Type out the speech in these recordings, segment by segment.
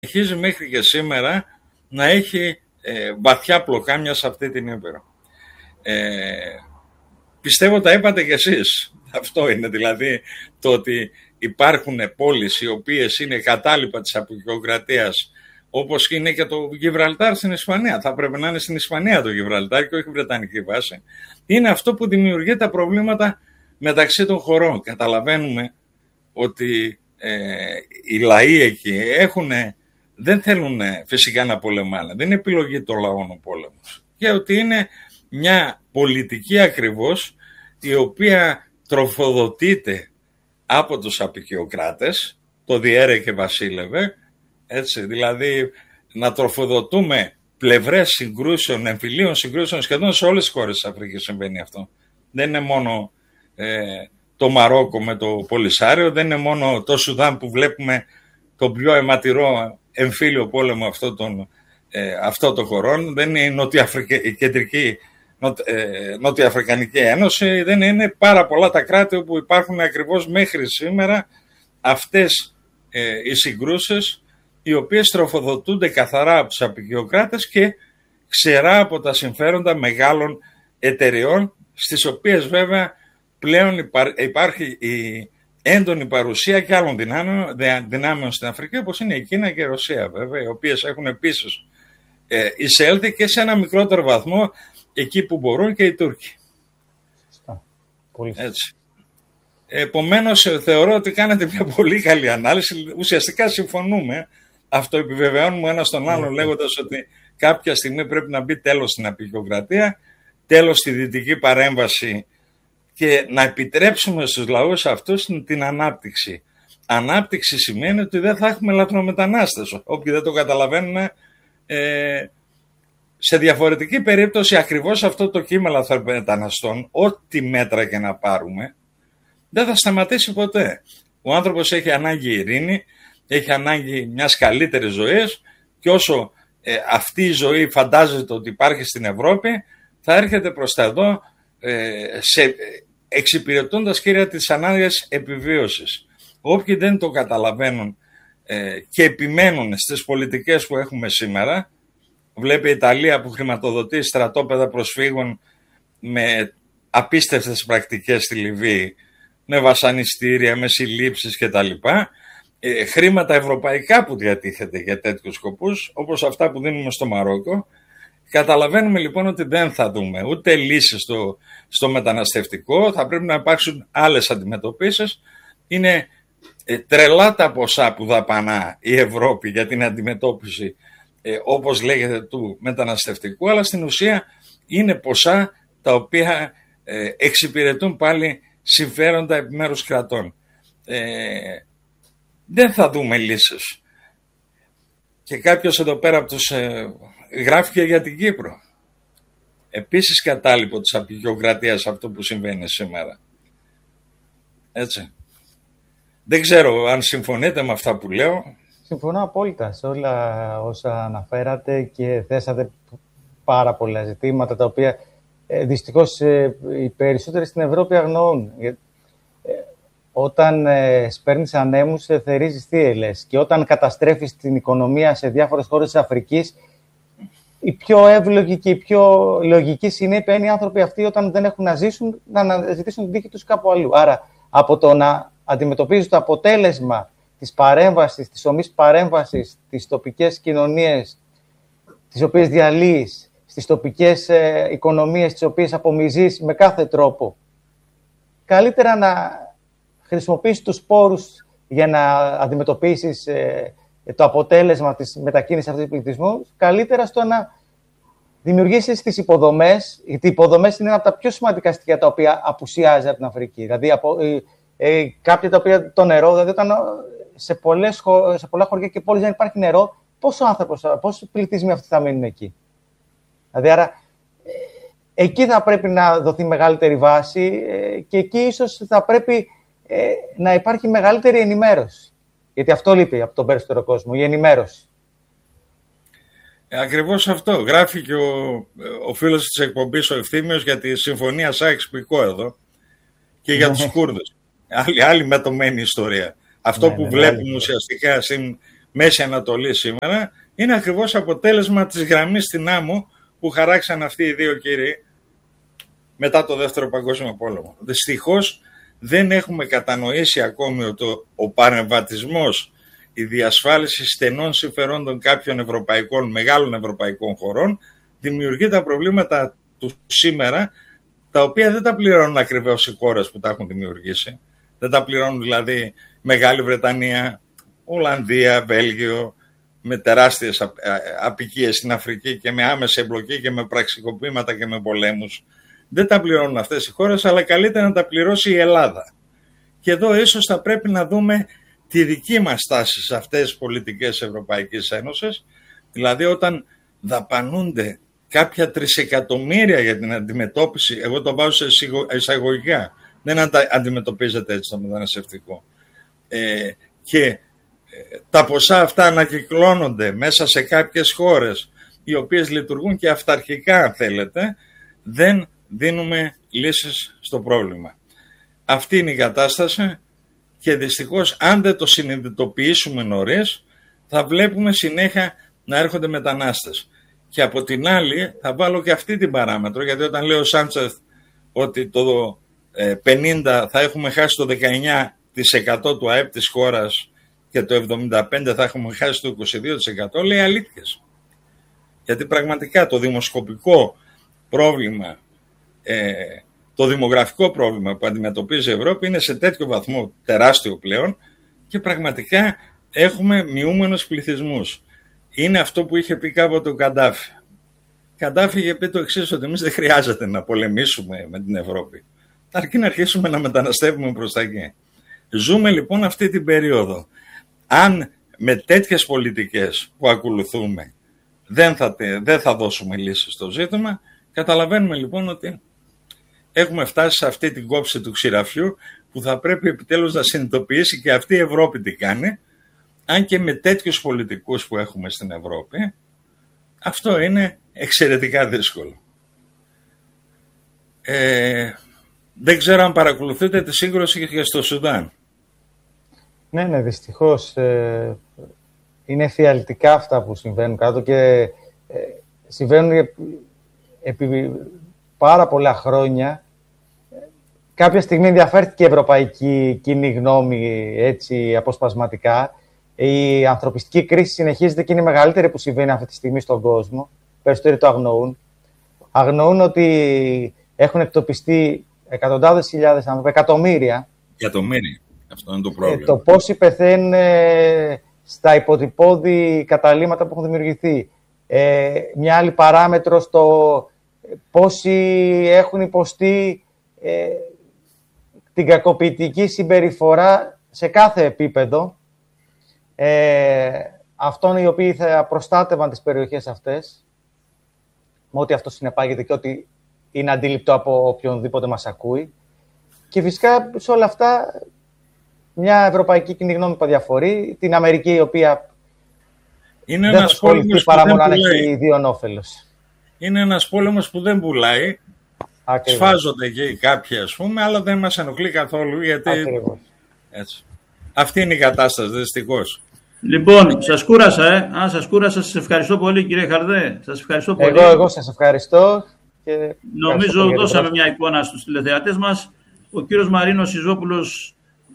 συνεχίζει μέχρι και σήμερα να έχει βαθιά πλοκάμια σε αυτή την Ήπειρο. Πιστεύω τα είπατε κι εσείς. Αυτό είναι δηλαδή το ότι υπάρχουν πόλεις οι οποίες είναι κατάλοιπα της αποικιοκρατίας, όπως είναι και το Γιβραλτάρ στην Ισπανία. Θα πρέπει να είναι στην Ισπανία το Γιβραλτάρ και όχι βρετανική βάση. Είναι αυτό που δημιουργεί τα προβλήματα μεταξύ των χωρών. Καταλαβαίνουμε ότι οι λαοί εκεί δεν θέλουν φυσικά να πολεμάνε. Δεν είναι επιλογή των λαών ο πόλεμος. Και ότι είναι μια πολιτική ακριβώς η οποία τροφοδοτείται από τους αποικιοκράτες, το διέρε και βασίλευε, έτσι, δηλαδή να τροφοδοτούμε πλευρές συγκρούσεων, εμφυλίων συγκρούσεων σχεδόν σε όλες τις χώρες της Αφρικής συμβαίνει αυτό. Δεν είναι μόνο το Μαρόκο με το Πολυσάριο, δεν είναι μόνο το Σουδάν που βλέπουμε τον πιο αιματηρό εμφύλιο πόλεμο αυτό των χωρών, δεν είναι η κεντρική Νοτιοαφρικανική Ένωση, δεν είναι πάρα πολλά τα κράτη όπου υπάρχουν ακριβώς μέχρι σήμερα αυτές οι συγκρούσεις, οι οποίες τροφοδοτούνται καθαρά από τους αποικιοκράτες και ξερά από τα συμφέροντα μεγάλων εταιριών, στις οποίες βέβαια πλέον υπάρχει η έντονη παρουσία και άλλων δυνάμεων στην Αφρική, όπως είναι η Κίνα και η Ρωσία βέβαια, οι οποίες έχουν επίσης εισέλθει και σε ένα μικρότερο βαθμό εκεί που μπορούν και οι Τούρκοι. Έτσι. Επομένως θεωρώ ότι κάνετε μια πολύ καλή ανάλυση. Ουσιαστικά συμφωνούμε. Αυτό επιβεβαιώνουμε ένας τον άλλον λέγοντας ότι κάποια στιγμή πρέπει να μπει τέλος στην αποικιοκρατία, τέλος στη δυτική παρέμβαση και να επιτρέψουμε στους λαούς αυτούς την ανάπτυξη. Ανάπτυξη σημαίνει ότι δεν θα έχουμε λαθρομετανάστες. Όποιοι δεν το καταλαβαίνουν, σε διαφορετική περίπτωση ακριβώς αυτό το κύμα λαθρομεταναστών, ό,τι μέτρα και να πάρουμε, δεν θα σταματήσει ποτέ. Ο άνθρωπος έχει ανάγκη ειρήνη, έχει ανάγκη μιας καλύτερης ζωής και όσο αυτή η ζωή φαντάζεται ότι υπάρχει στην Ευρώπη, θα έρχεται προς τα εδώ εξυπηρετώντας κύρια τις ανάγκες επιβίωσης. Όποιοι δεν το καταλαβαίνουν και επιμένουν στις πολιτικές που έχουμε σήμερα, βλέπει η Ιταλία που χρηματοδοτεί στρατόπεδα προσφύγων με απίστευτες πρακτικές στη Λιβύη, με βασανιστήρια, με συλλήψεις κτλ. Χρήματα ευρωπαϊκά που διατίθεται για τέτοιους σκοπούς, όπως αυτά που δίνουμε στο Μαρόκο. Καταλαβαίνουμε λοιπόν ότι δεν θα δούμε ούτε λύσεις στο μεταναστευτικό, θα πρέπει να υπάρξουν άλλες αντιμετωπίσεις. Είναι τρελά τα ποσά που δαπανά η Ευρώπη για την αντιμετώπιση όπως λέγεται του μεταναστευτικού, αλλά στην ουσία είναι ποσά τα οποία εξυπηρετούν πάλι συμφέροντα επιμέρους κρατών. Δεν θα δούμε λύσεις. Και κάποιος εδώ πέρα από τους γράφει και για την Κύπρο. Επίσης κατάλοιπο της αποικιοκρατίας αυτό που συμβαίνει σήμερα. Έτσι. Δεν ξέρω αν συμφωνείτε με αυτά που λέω. Συμφωνώ απόλυτα σε όλα όσα αναφέρατε και θέσατε πάρα πολλά ζητήματα τα οποία δυστυχώς οι περισσότεροι στην Ευρώπη αγνοούν. Όταν σπέρνεις ανέμους, θερίζεις θύελλες και όταν καταστρέφεις την οικονομία σε διάφορες χώρες της Αφρικής, η πιο εύλογη και η πιο λογική συνέπεια είναι οι άνθρωποι αυτοί όταν δεν έχουν να ζήσουν, να αναζητήσουν την τύχη τους κάπου αλλού. Άρα, από το να αντιμετωπίζεις το αποτέλεσμα της παρέμβασης, της ομής παρέμβασης στις τοπικές κοινωνίες, τις οποίες διαλύεις, στις τοπικές οικονομίες, τις οποίες απομυζείς με κάθε τρόπο, καλύτερα να χρησιμοποιήσεις τους πόρους για να αντιμετωπίσεις το αποτέλεσμα της μετακίνησης αυτού του πληθυσμού, καλύτερα στο να δημιουργήσεις τις υποδομές, γιατί οι υποδομές είναι ένα από τα πιο σημαντικά στοιχεία τα οποία απουσιάζει από την Αφρική. Δηλαδή, κάποια τα οποία το νερό, δηλαδή όταν σε πολλά χωριά και πόλεις δεν υπάρχει νερό, πόσοι πληθυσμοί αυτοί θα μείνουν εκεί. Δηλαδή, άρα, εκεί θα πρέπει να δοθεί μεγαλύτερη βάση και εκεί ίσως θα πρέπει να υπάρχει μεγαλύτερη ενημέρωση. Γιατί αυτό λείπει από τον περισσότερο κόσμο, η ενημέρωση. Ακριβώς αυτό. Γράφει και ο φίλος της εκπομπής, ο Ευθύμιος, για τη Συμφωνία Σάιξ-Πικό εδώ και για τους Κούρδους. Άλλη μετωμένη ιστορία. Αυτό που βλέπουμε ουσιαστικά στην Μέση Ανατολή σήμερα, είναι ακριβώς αποτέλεσμα της γραμμής στην άμμο που χαράξαν αυτοί οι δύο κύριοι μετά το Δεύτερο Παγκόσμιο Πόλεμο. Δυστυχώς δεν έχουμε κατανοήσει ακόμη ότι ο παρεμβατισμός, η διασφάλιση στενών συμφερόντων κάποιων μεγάλων ευρωπαϊκών χωρών δημιουργεί τα προβλήματα του σήμερα, τα οποία δεν τα πληρώνουν ακριβώς οι χώρες που τα έχουν δημιουργήσει. Δεν τα πληρώνουν δηλαδή Μεγάλη Βρετανία, Ολλανδία, Βέλγιο, με τεράστιες απικίες στην Αφρική και με άμεση εμπλοκή και με πραξικοπήματα και με πολέμους. Δεν τα πληρώνουν αυτές οι χώρες, αλλά καλύτερα να τα πληρώσει η Ελλάδα. Και εδώ ίσως θα πρέπει να δούμε τη δική μας στάση σε αυτές τις πολιτικές Ευρωπαϊκής Ένωσης, δηλαδή όταν δαπανούνται κάποια τρισεκατομμύρια για την αντιμετώπιση, εγώ το βάζω σε εισαγωγικά, δεν αντιμετωπίζεται έτσι το μεταναστευτικό. Και τα ποσά αυτά ανακυκλώνονται μέσα σε κάποιες χώρες οι οποίες λειτουργούν και αυταρχικά, αν θέλετε, δεν δίνουμε λύσεις στο πρόβλημα. Αυτή είναι η κατάσταση και δυστυχώς αν δεν το συνειδητοποιήσουμε νωρίς θα βλέπουμε συνέχεια να έρχονται μετανάστες. Και από την άλλη θα βάλω και αυτή την παράμετρο, γιατί όταν λέει ο Σάντσεθ ότι το 50 θα έχουμε χάσει το 19% του ΑΕΠ της χώρας και το 75% θα έχουμε χάσει το 22%, λέει αλήθειες. Γιατί πραγματικά το δημοσκοπικό πρόβλημα, το δημογραφικό πρόβλημα που αντιμετωπίζει η Ευρώπη είναι σε τέτοιο βαθμό τεράστιο πλέον και πραγματικά έχουμε μειούμενους πληθυσμούς. Είναι αυτό που είχε πει κάποτε ο Καντάφη. Καντάφη είχε πει το εξής, ότι εμείς δεν χρειάζεται να πολεμήσουμε με την Ευρώπη. Αρκεί να αρχίσουμε να μεταναστεύουμε προς τα εκεί. Ζούμε λοιπόν αυτή την περίοδο. Αν με τέτοιες πολιτικές που ακολουθούμε δεν θα δώσουμε λύσεις στο ζήτημα, καταλαβαίνουμε λοιπόν ότι έχουμε φτάσει σε αυτή την κόψη του ξηραφιού που θα πρέπει επιτέλους να συνειδητοποιήσει και αυτή η Ευρώπη τι κάνει, αν και με τέτοιους πολιτικούς που έχουμε στην Ευρώπη, αυτό είναι εξαιρετικά δύσκολο. Δεν ξέρω αν παρακολουθείτε τη σύγκρουση και στο Σουδάν. Ναι, δυστυχώς. Είναι φιαλτικά αυτά που συμβαίνουν κάτω και συμβαίνουν επί πάρα πολλά χρόνια. Κάποια στιγμή ενδιαφέρθηκε η ευρωπαϊκή κοινή γνώμη έτσι αποσπασματικά. Η ανθρωπιστική κρίση συνεχίζεται και είναι η μεγαλύτερη που συμβαίνει αυτή τη στιγμή στον κόσμο. Περισσότεροι το αγνοούν. Αγνοούν ότι έχουν εκτοπιστεί εκατοντάδες χιλιάδες άνθρωποι, εκατομμύρια. Εκατομμύρια. Αυτό είναι το πρόβλημα. Το πόσοι πεθαίνουν στα υποτυπώδη καταλύματα που έχουν δημιουργηθεί. Μια άλλη παράμετρο στο πόσοι έχουν υποστεί την κακοποιητική συμπεριφορά σε κάθε επίπεδο. Αυτών οι οποίοι θα προστάτευαν τις περιοχές αυτές, με ό,τι αυτό συνεπάγεται και ότι είναι αντίληπτο από οποιονδήποτε μας ακούει. Και φυσικά σε όλα αυτά μια ευρωπαϊκή κοινή γνώμη που διαφορεί, την Αμερική η οποία είναι δεν θα ασχοληθεί παρά μόνο αν έχει ιδίον όφελος. Είναι ένας πόλεμος που δεν πουλάει. Σφάζονται και κάποιοι ας πούμε, αλλά δεν μας ενοχλεί καθόλου γιατί έτσι. Αυτή είναι η κατάσταση δυστυχώς. Λοιπόν, σας κούρασα, Αν σας κούρασα, σας ευχαριστώ πολύ κύριε Χαρδέ. Σας ευχαριστώ πολύ. Εγώ σας ευχαριστώ. Και νομίζω δώσαμε μια εικόνα στους τηλεθεατές μας. Ο κύριος Μαρίνος Ιζόπουλος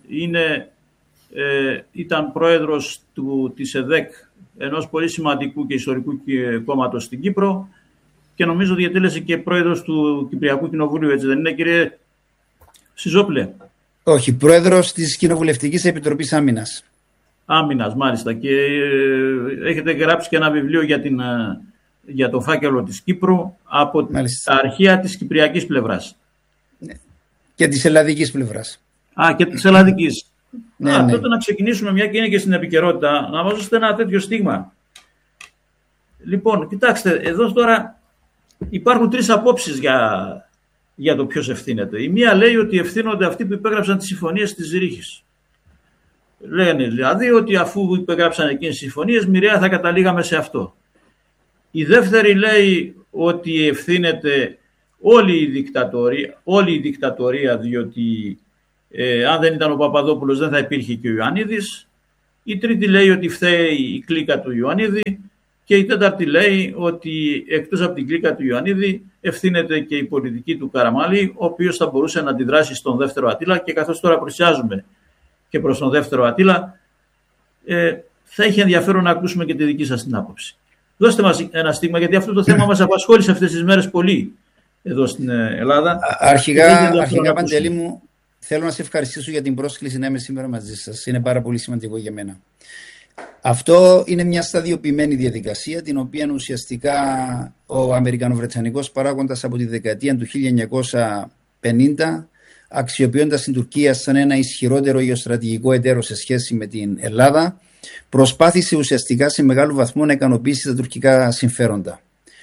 ήταν πρόεδρος της ΕΔΕΚ, ενός πολύ σημαντικού και ιστορικού κόμματος στην Κύπρο και νομίζω διατέλεσε και πρόεδρος του Κυπριακού Κοινοβουλίου, έτσι δεν είναι κύριε Σιζόπουλε? Όχι, πρόεδρος της Κοινοβουλευτικής Επιτροπής Άμυνας. Άμυνας, μάλιστα. Και έχετε γράψει και ένα βιβλίο για το φάκελο της Κύπρου από μάλιστα. τα αρχεία της κυπριακής πλευράς. Ναι. Και της ελλαδικής πλευράς. Και της ελλαδικής. Ναι. Τότε να ξεκινήσουμε, μια και είναι και στην επικαιρότητα, να μας δώσετε ένα τέτοιο στίγμα. Λοιπόν, κοιτάξτε, εδώ τώρα υπάρχουν τρεις απόψεις για το ποιος ευθύνεται. Η μία λέει ότι ευθύνονται αυτοί που υπέγραψαν τις συμφωνίες της Ζηρίχης. Λένε δηλαδή ότι αφού υπεγράψαν εκείνες τις συμφωνίες, μοιραία θα καταλήγαμε σε αυτό. Η δεύτερη λέει ότι ευθύνεται όλη η δικτατορία, διότι αν δεν ήταν ο Παπαδόπουλος δεν θα υπήρχε και ο Ιωαννίδης. Η τρίτη λέει ότι φταίει η κλίκα του Ιωαννίδη και η τέταρτη λέει ότι εκτός από την κλίκα του Ιωαννίδη ευθύνεται και η πολιτική του Καραμαλή, ο οποίος θα μπορούσε να αντιδράσει στον δεύτερο Αττήλα, και καθώς τώρα πλησιάζουμε και προς τον δεύτερο Αττήλα, θα έχει ενδιαφέρον να ακούσουμε και τη δική σας την άποψη. Δώστε μας ένα στίγμα, γιατί αυτό το θέμα μας απασχόλησε αυτές τις μέρες πολύ εδώ στην Ελλάδα. Αρχικά Παντελή μου, θέλω να σε ευχαριστήσω για την πρόσκληση να είμαι σήμερα μαζί σας. Είναι πάρα πολύ σημαντικό για μένα. Αυτό είναι μια σταδιοποιημένη διαδικασία, την οποία ουσιαστικά ο Αμερικανοβρετανικός παράγοντας από τη δεκαετία του 1950, αξιοποιώντας την Τουρκία σαν ένα ισχυρότερο γεωστρατηγικό εταίρο σε σχέση με την Ελλάδα, προσπάθησε ουσιαστικά σε μεγάλο βαθμό να ικανοποιήσει τα τουρκικά συμφέροντα.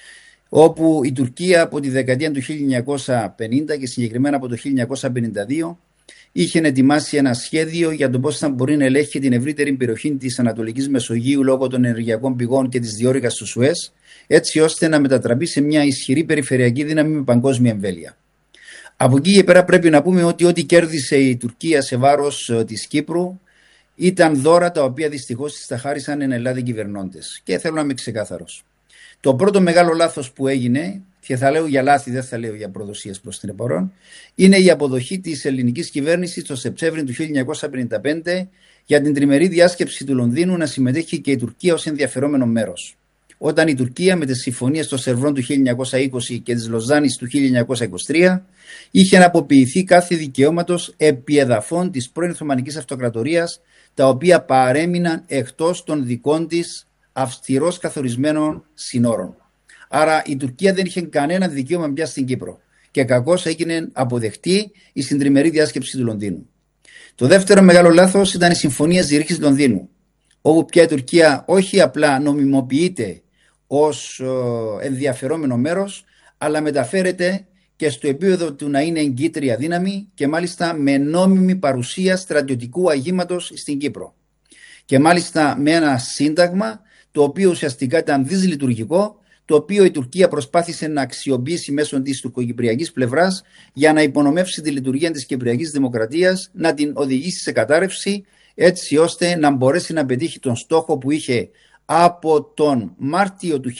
Όπου η Τουρκία από τη δεκαετία του 1950 και συγκεκριμένα από το 1952 είχε ετοιμάσει ένα σχέδιο για το πώς θα μπορεί να ελέγχει την ευρύτερη περιοχή της Ανατολικής Μεσογείου λόγω των ενεργειακών πηγών και της διόρυγας του Σουέζ, έτσι ώστε να μετατραπεί σε μια ισχυρή περιφερειακή δύναμη με παγκόσμια εμβέλεια. Από εκεί και πέρα πρέπει να πούμε ότι ό,τι κέρδισε η Τουρκία σε βάρος της Κύπρου ήταν δώρα τα οποία δυστυχώς τις τα χάρισαν εν Ελλάδα κυβερνώντες. Και θέλω να είμαι ξεκάθαρος. Το πρώτο μεγάλο λάθος που έγινε, και θα λέω για λάθη, δεν θα λέω για προδοσίες προς την επορών, είναι η αποδοχή της ελληνικής κυβέρνησης το Σεπτέμβριο του 1955 για την τριμερή διάσκεψη του Λονδίνου να συμμετέχει και η Τουρκία ως ενδιαφερόμενο μέρος. Όταν η Τουρκία με τις συμφωνίες των Σερβρών του 1920 και της Λοζάνης του 1923 είχε αποποιηθεί κάθε δικαιώματος επί εδαφών της πρώην Οθωμανικής Αυτοκρατορίας, τα οποία παρέμειναν εκτός των δικών της αυστηρώς καθορισμένων συνόρων. Άρα η Τουρκία δεν είχε κανένα δικαίωμα πια στην Κύπρο και κακώς έγινε αποδεκτή στην τριμερή διάσκεψη του Λονδίνου. Το δεύτερο μεγάλο λάθος ήταν η Συμφωνία Ζηρίχης Λονδίνου, όπου πια η Τουρκία όχι απλά νομιμοποιείται ως ενδιαφερόμενο μέρος, αλλά μεταφέρεται και στο επίπεδο του να είναι εγκύτρια δύναμη και μάλιστα με νόμιμη παρουσία στρατιωτικού αγήματος στην Κύπρο. Και μάλιστα με ένα σύνταγμα το οποίο ουσιαστικά ήταν δυσλειτουργικό, το οποίο η Τουρκία προσπάθησε να αξιοποιήσει μέσω της τουρκοκυπριακής πλευράς για να υπονομεύσει τη λειτουργία της Κυπριακής Δημοκρατίας, να την οδηγήσει σε κατάρρευση, έτσι ώστε να μπορέσει να πετύχει τον στόχο που είχε από τον Μάρτιο του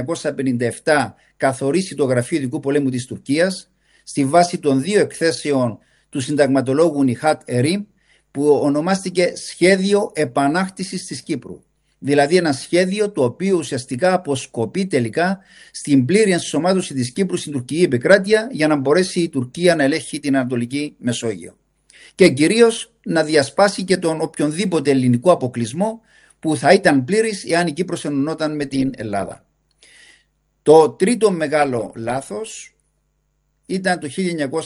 1957 καθορίσει το Γραφείο Ειδικού Πολέμου της Τουρκίας στη βάση των δύο εκθέσεων του συνταγματολόγου Νιχάτ Ερίμ, που ονομάστηκε Σχέδιο Επανάκτησης της Κύπρου. Δηλαδή ένα σχέδιο το οποίο ουσιαστικά αποσκοπεί τελικά στην πλήρη ενσωμάτωση της Κύπρου στην τουρκική επικράτεια για να μπορέσει η Τουρκία να ελέγχει την Ανατολική Μεσόγειο. Και κυρίως να διασπάσει και τον οποιονδήποτε ελληνικό αποκλεισμό που θα ήταν πλήρης εάν η Κύπρος ενωνόταν με την Ελλάδα. Το τρίτο μεγάλο λάθος ήταν το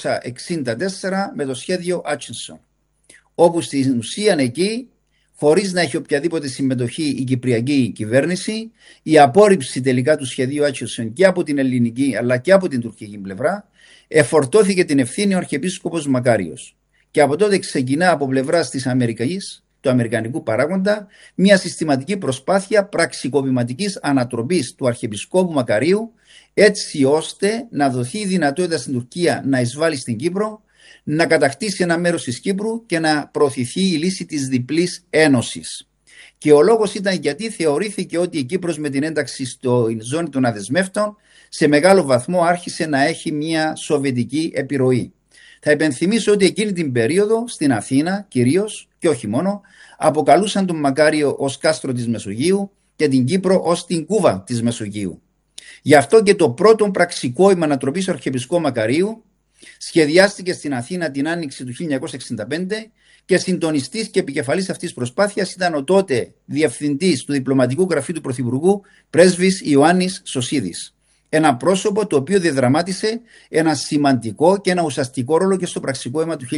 1964 με το σχέδιο Άτσινσον, όπου στην ουσία εκεί, χωρίς να έχει οποιαδήποτε συμμετοχή η κυπριακή κυβέρνηση, η απόρριψη τελικά του σχεδίου Άτσινσον και από την ελληνική αλλά και από την τουρκική πλευρά, εφορτώθηκε την ευθύνη ο Αρχιεπίσκοπος Μακάριος. Και από τότε ξεκινά από πλευράς της Αμερικής, του αμερικανικού παράγοντα, μια συστηματική προσπάθεια πραξικοπηματικής ανατροπής του Αρχιεπισκόπου Μακαρίου, έτσι ώστε να δοθεί η δυνατότητα στην Τουρκία να εισβάλλει στην Κύπρο, να κατακτήσει ένα μέρος της Κύπρου και να προωθηθεί η λύση της διπλής ένωσης. Και ο λόγος ήταν γιατί θεωρήθηκε ότι η Κύπρος με την ένταξη στη ζώνη των αδεσμεύτων σε μεγάλο βαθμό άρχισε να έχει μια σοβιετική επιρροή. Θα υπενθυμίσω ότι εκείνη την περίοδο στην Αθήνα κυρίως και όχι μόνο αποκαλούσαν τον Μακάριο ως κάστρο της Μεσογείου και την Κύπρο ως την Κούβα της Μεσογείου. Γι' αυτό και το πρώτο πραξικόημα ανατροπής του Αρχιεπισκόπου Μακαρίου σχεδιάστηκε στην Αθήνα την άνοιξη του 1965 και συντονιστής και επικεφαλής αυτής της προσπάθειας ήταν ο τότε διευθυντής του διπλωματικού γραφείου του Πρωθυπουργού, πρέσβης Ιωάννης Σωσίδης. Ένα πρόσωπο το οποίο διαδραμάτισε ένα σημαντικό και ένα ουσιαστικό ρόλο και στο πραξικόημα του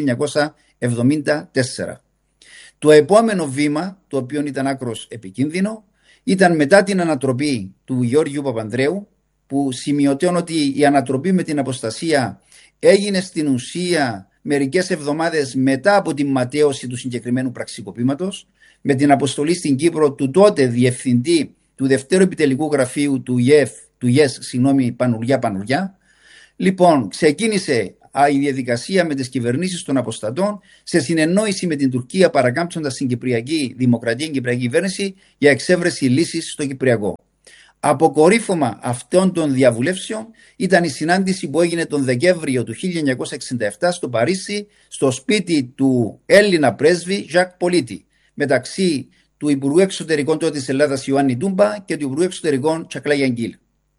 1974. Το επόμενο βήμα, το οποίο ήταν άκρος επικίνδυνο, ήταν μετά την ανατροπή του Γεώργιου Παπανδρέου, που σημειωτέων ότι η ανατροπή με την αποστασία έγινε στην ουσία μερικές εβδομάδες μετά από την ματαίωση του συγκεκριμένου πραξικοπήματος, με την αποστολή στην Κύπρο του τότε διευθυντή του Δευτέρου Επιτελικού Γραφείου του ΙΕΣ, Πανουριά. Λοιπόν, ξεκίνησε η διαδικασία με τις κυβερνήσεις των αποστατών σε συνεννόηση με την Τουρκία, παρακάμψοντας την Κυπριακή Δημοκρατία και Κυπριακή Κυβέρνηση για εξέβρεση λύσης στο Κυπριακό. Αποκορύφωμα αυτών των διαβουλεύσεων ήταν η συνάντηση που έγινε τον Δεκέμβριο του 1967 στο Παρίσι, στο σπίτι του Έλληνα πρέσβη Ζακ Πολίτη, μεταξύ του Υπουργού Εξωτερικών τότε της Ελλάδας Ιωάννη Τούμπα και του Υπουργού Εξωτερικών Τσακλά Γιαγγίλ.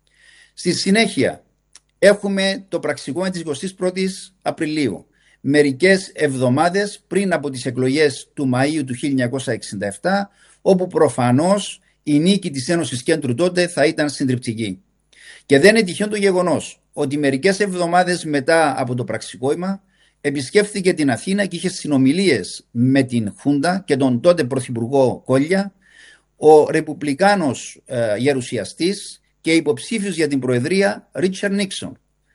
Στη συνέχεια έχουμε το πραξικόπημα της 21ης Απριλίου, μερικές εβδομάδες πριν από τις εκλογές του Μαΐου του 1967, όπου προφανώς η νίκη της Ένωσης Κέντρου τότε θα ήταν συντριπτική. Και δεν είναι τυχαίο το γεγονός ότι μερικές εβδομάδες μετά από το πραξικόπημα επισκέφθηκε την Αθήνα και είχε συνομιλίες με την Χούντα και τον τότε Πρωθυπουργό Κόλλια, ο Ρεπουμπλικάνος γερουσιαστής και υποψήφιος για την Προεδρία Ρίτσαρντ Νίξον,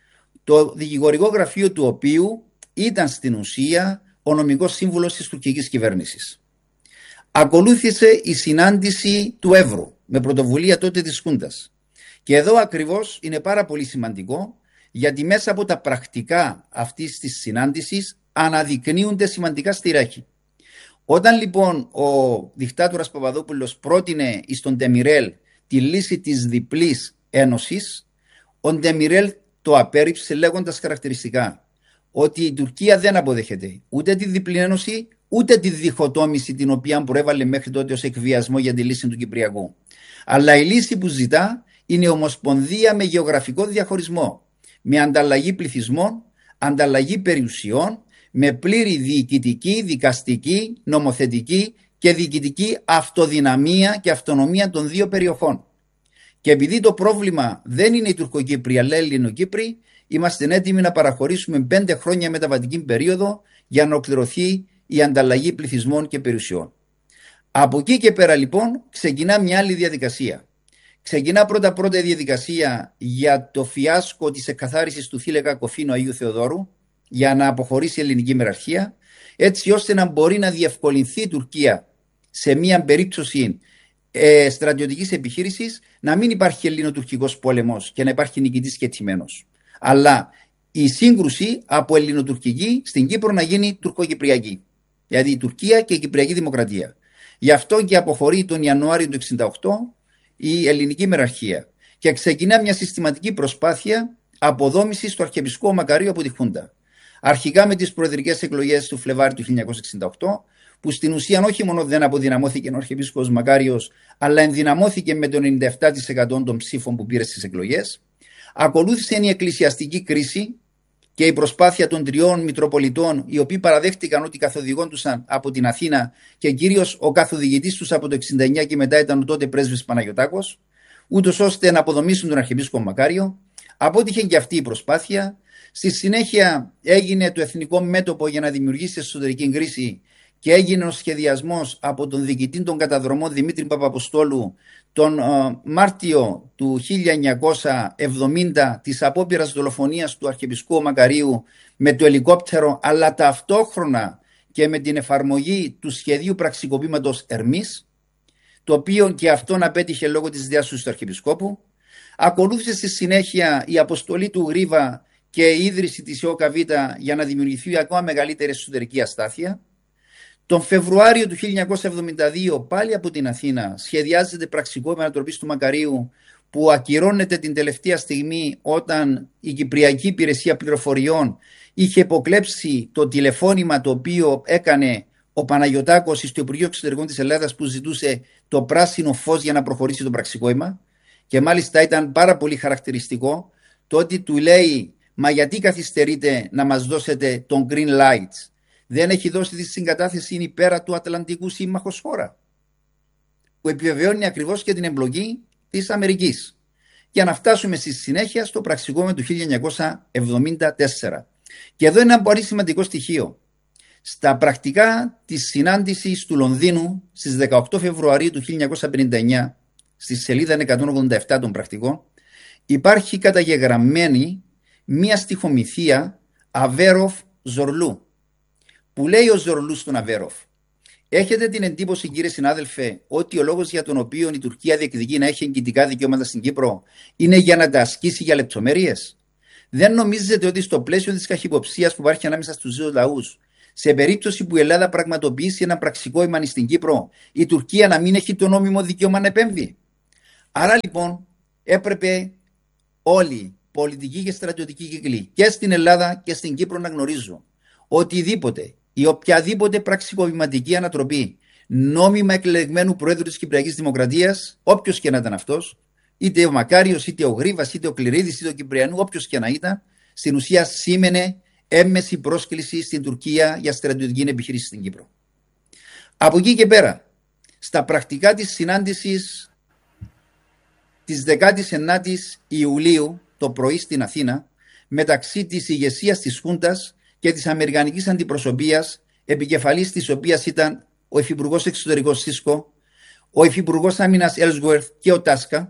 το δικηγορικό γραφείο του οποίου ήταν στην ουσία ο νομικός σύμβουλος της τουρκικής κυβέρνησης. Ακολούθησε η συνάντηση του Εύρου με πρωτοβουλία τότε της Χούντας. Και εδώ ακριβώς είναι πάρα πολύ σημαντικό, γιατί μέσα από τα πρακτικά αυτής της συνάντησης αναδεικνύονται σημαντικά στιράχη. Όταν λοιπόν ο δικτάτορας Παπαδόπουλος πρότεινε στον Ντεμιρέλ τη λύση της διπλής ένωσης, ο Ντεμιρέλ το απέρριψε λέγοντας χαρακτηριστικά ότι η Τουρκία δεν αποδέχεται ούτε τη διπλή ένωση, ούτε τη διχοτόμηση την οποία προέβαλε μέχρι τότε ως εκβιασμό για τη λύση του Κυπριακού. Αλλά η λύση που ζητά είναι ομοσπονδία με γεωγραφικό διαχωρισμό, με ανταλλαγή πληθυσμών, ανταλλαγή περιουσιών, με πλήρη διοικητική, δικαστική, νομοθετική και διοικητική αυτοδυναμία και αυτονομία των δύο περιοχών. Και επειδή το πρόβλημα δεν είναι οι Τουρκοκύπροι αλλά οι Ελληνοκύπροι, είμαστε έτοιμοι να παραχωρήσουμε 5 χρόνια μεταβατική περίοδο για να ολοκληρωθεί η ανταλλαγή πληθυσμών και περιουσιών. Από εκεί και πέρα λοιπόν ξεκινά μια άλλη διαδικασία. Ξεκινά πρώτα η διαδικασία για το φιάσκο της εκκαθάρισης του Θήλεκα Κοφίνου Αγίου Θεοδόρου για να αποχωρήσει η ελληνική μεραρχία, έτσι ώστε να μπορεί να διευκολυνθεί η Τουρκία σε μια περίπτωση στρατιωτικής επιχείρησης, να μην υπάρχει ελληνοτουρκικός πόλεμος και να υπάρχει νικητής και τιμένος. Αλλά η σύγκρουση από ελληνοτουρκική στην Κύπρο να γίνει τουρκοκυπριακή. Δηλαδή η Τουρκία και η Κυπριακή Δημοκρατία. Γι' αυτό και αποχωρεί τον Ιανουάριο του 1968 η ελληνική μεραρχία και ξεκινά μια συστηματική προσπάθεια αποδόμησης του Αρχιεπισκόπου Μακαρίου από τη Χούντα. Αρχικά με τις προεδρικές εκλογές του Φλεβάρι του 1968, που στην ουσία όχι μόνο δεν αποδυναμώθηκε ο Αρχιεπίσκοπος Μακάριος, αλλά ενδυναμώθηκε με το 97% των ψήφων που πήρε στις εκλογές. Ακολούθησε η εκκλησιαστική κρίση και η προσπάθεια των 3 Μητροπολιτών, οι οποίοι παραδέχτηκαν ότι καθοδηγόντουσαν από την Αθήνα και κυρίως ο καθοδηγητής τους από το 1969 και μετά ήταν ο τότε πρέσβης Παναγιωτάκος, ούτως ώστε να αποδομήσουν τον Αρχιεπίσκοπο Μακάριο. Απότυχε και αυτή η προσπάθεια. Στη συνέχεια έγινε το Εθνικό Μέτωπο για να δημιουργήσει εσωτερική κρίση και έγινε ο σχεδιασμός από τον διοικητή των καταδρομών Δημήτρη Παπαποστόλου τον Μάρτιο του 1970 της απόπειρας δολοφονίας του Αρχιεπισκόπου Μακαρίου με το ελικόπτερο, αλλά ταυτόχρονα και με την εφαρμογή του σχεδίου πραξικοπήματος Ερμής, το οποίο και αυτόν απέτυχε λόγω της διάσωσης του Αρχιεπισκόπου. Ακολούθησε στη συνέχεια η αποστολή του Γρίβα και η ίδρυση της ΟΚΒ για να δημιουργηθεί ακόμα μεγαλύτερη εσωτερική αστάθεια. Τον Φεβρουάριο του 1972 πάλι από την Αθήνα σχεδιάζεται πραξικόπημα ανατροπής του Μακαρίου, που ακυρώνεται την τελευταία στιγμή όταν η Κυπριακή Υπηρεσία Πληροφοριών είχε υποκλέψει το τηλεφώνημα το οποίο έκανε ο Παναγιωτάκος στο Υπουργείο Εξωτερικών της Ελλάδας, που ζητούσε το πράσινο φως για να προχωρήσει το πραξικόπημα. Και μάλιστα ήταν πάρα πολύ χαρακτηριστικό το ότι του λέει «Μα γιατί καθυστερείτε να μας δώσετε τον green light?» Δεν έχει δώσει τη συγκατάθεση πέρα του Ατλαντικού σύμμαχος χώρα, που επιβεβαιώνει ακριβώς και την εμπλοκή της Αμερικής. Για να φτάσουμε στη συνέχεια στο πραξικόπημα του 1974. Και εδώ είναι ένα πολύ σημαντικό στοιχείο. Στα πρακτικά της συνάντησης του Λονδίνου στις 18 Φεβρουαρίου του 1959, στη σελίδα 187 των πρακτικών, υπάρχει καταγεγραμμένη μία στιχομυθία Αβέροφ-Ζορλού, που λέει ο Ζορλού στον Αβέροφ: έχετε την εντύπωση, κύριε συνάδελφε, ότι ο λόγος για τον οποίο η Τουρκία διεκδικεί να έχει εγκυτικά δικαιώματα στην Κύπρο είναι για να τα ασκήσει για λεπτομέρειες? Δεν νομίζετε ότι στο πλαίσιο της καχυποψίας που υπάρχει ανάμεσα στους δύο λαούς, σε περίπτωση που η Ελλάδα πραγματοποιήσει ένα πραξικόπημα στην Κύπρο, η Τουρκία να μην έχει το νόμιμο δικαίωμα να επέμβει? Άρα λοιπόν έπρεπε όλοι, πολιτικοί και στρατιωτικοί κύκλοι, και στην Ελλάδα και στην Κύπρο, να γνωρίζουν οτιδήποτε ή οποιαδήποτε πραξικοπηματική ανατροπή νόμιμα εκλεγμένου Προέδρου της Κυπριακής Δημοκρατίας, όποιος και να ήταν αυτός, είτε ο Μακάριος, είτε ο Γρήβας, είτε ο Κληρίδης, είτε ο Κυπριανού, όποιος και να ήταν, στην ουσία σήμαινε έμμεση πρόσκληση στην Τουρκία για στρατιωτική επιχείρηση στην Κύπρο. Από εκεί και πέρα, στα πρακτικά της συνάντησης της 19ης Ιουλίου το πρωί στην Αθήνα, μεταξύ της ηγεσίας της Χούντας και της Αμερικανικής Αντιπροσωπείας, επικεφαλής της οποίας ήταν ο Υφυπουργός Εξωτερικών Σίσκο, ο Υφυπουργός Άμυνας Έλσγουερθ και ο Τάσκα,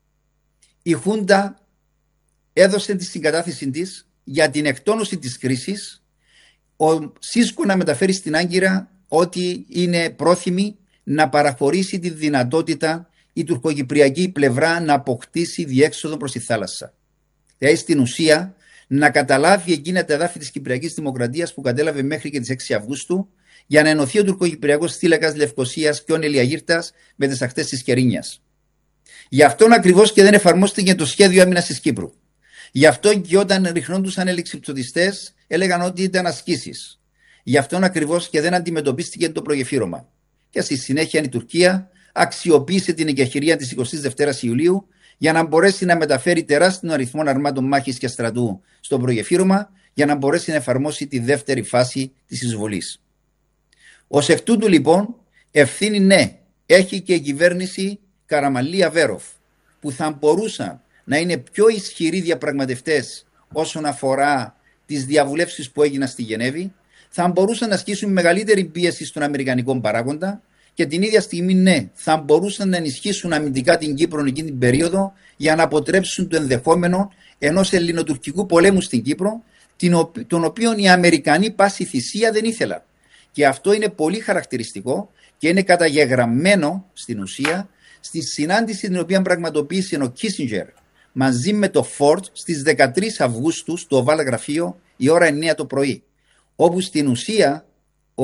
η Χούντα έδωσε τη συγκατάθεση της για την εκτόνωση της κρίσης, ο Σίσκο να μεταφέρει στην Άγκυρα ότι είναι πρόθυμη να παραχωρήσει τη δυνατότητα η τουρκοκυπριακή πλευρά να αποκτήσει διέξοδο προς τη θάλασσα. Δηλαδή στην ουσία να καταλάβει εκείνα τα εδάφη της Κυπριακής Δημοκρατίας που κατέλαβε μέχρι και τις 6 Αυγούστου, για να ενωθεί ο τουρκοκυπριακός θύλακας Λευκωσίας και ο Νελιαγύρτας με τις ακτές της Κερίνιας. Γι' αυτόν ακριβώς και δεν εφαρμόστηκε το σχέδιο άμυνας της Κύπρου. Γι' αυτό και όταν ριχνόντουσαν ελεξιπτωτιστές έλεγαν ότι ήταν ασκήσεις. Γι' αυτόν ακριβώς και δεν αντιμετωπίστηκε το προγεφύρωμα. Και στη συνέχεια η Τουρκία αξιοποίησε την εγκεχηρία της 22ης Ιουλίου για να μπορέσει να μεταφέρει τεράστιο αριθμό αρμάτων μάχης και στρατού στο προγεφύρωμα, για να μπορέσει να εφαρμόσει τη δεύτερη φάση της εισβολής. Ως εκ τούτου λοιπόν, ευθύνη ναι, έχει και η κυβέρνηση Καραμανλή-Αβέροφ, που θα μπορούσαν να είναι πιο ισχυροί διαπραγματευτές όσον αφορά τις διαβουλεύσεις που έγιναν στη Γενέβη, θα μπορούσαν να ασκήσουν μεγαλύτερη πίεση στον αμερικανικό παράγοντα και την ίδια στιγμή ναι, θα μπορούσαν να ενισχύσουν αμυντικά την Κύπρο εκείνη την περίοδο για να αποτρέψουν το ενδεχόμενο ενός ελληνοτουρκικού πολέμου στην Κύπρο, τον οποίο οι Αμερικανοί πάση θυσία δεν ήθελαν. Και αυτό είναι πολύ χαρακτηριστικό και είναι καταγεγραμμένο στην ουσία στη συνάντηση την οποία πραγματοποίησε ο Κίσινγκερ μαζί με το Φόρτ στις 13 Αυγούστου στο Oval Γραφείο η ώρα 9 το πρωί, όπου στην ουσία ο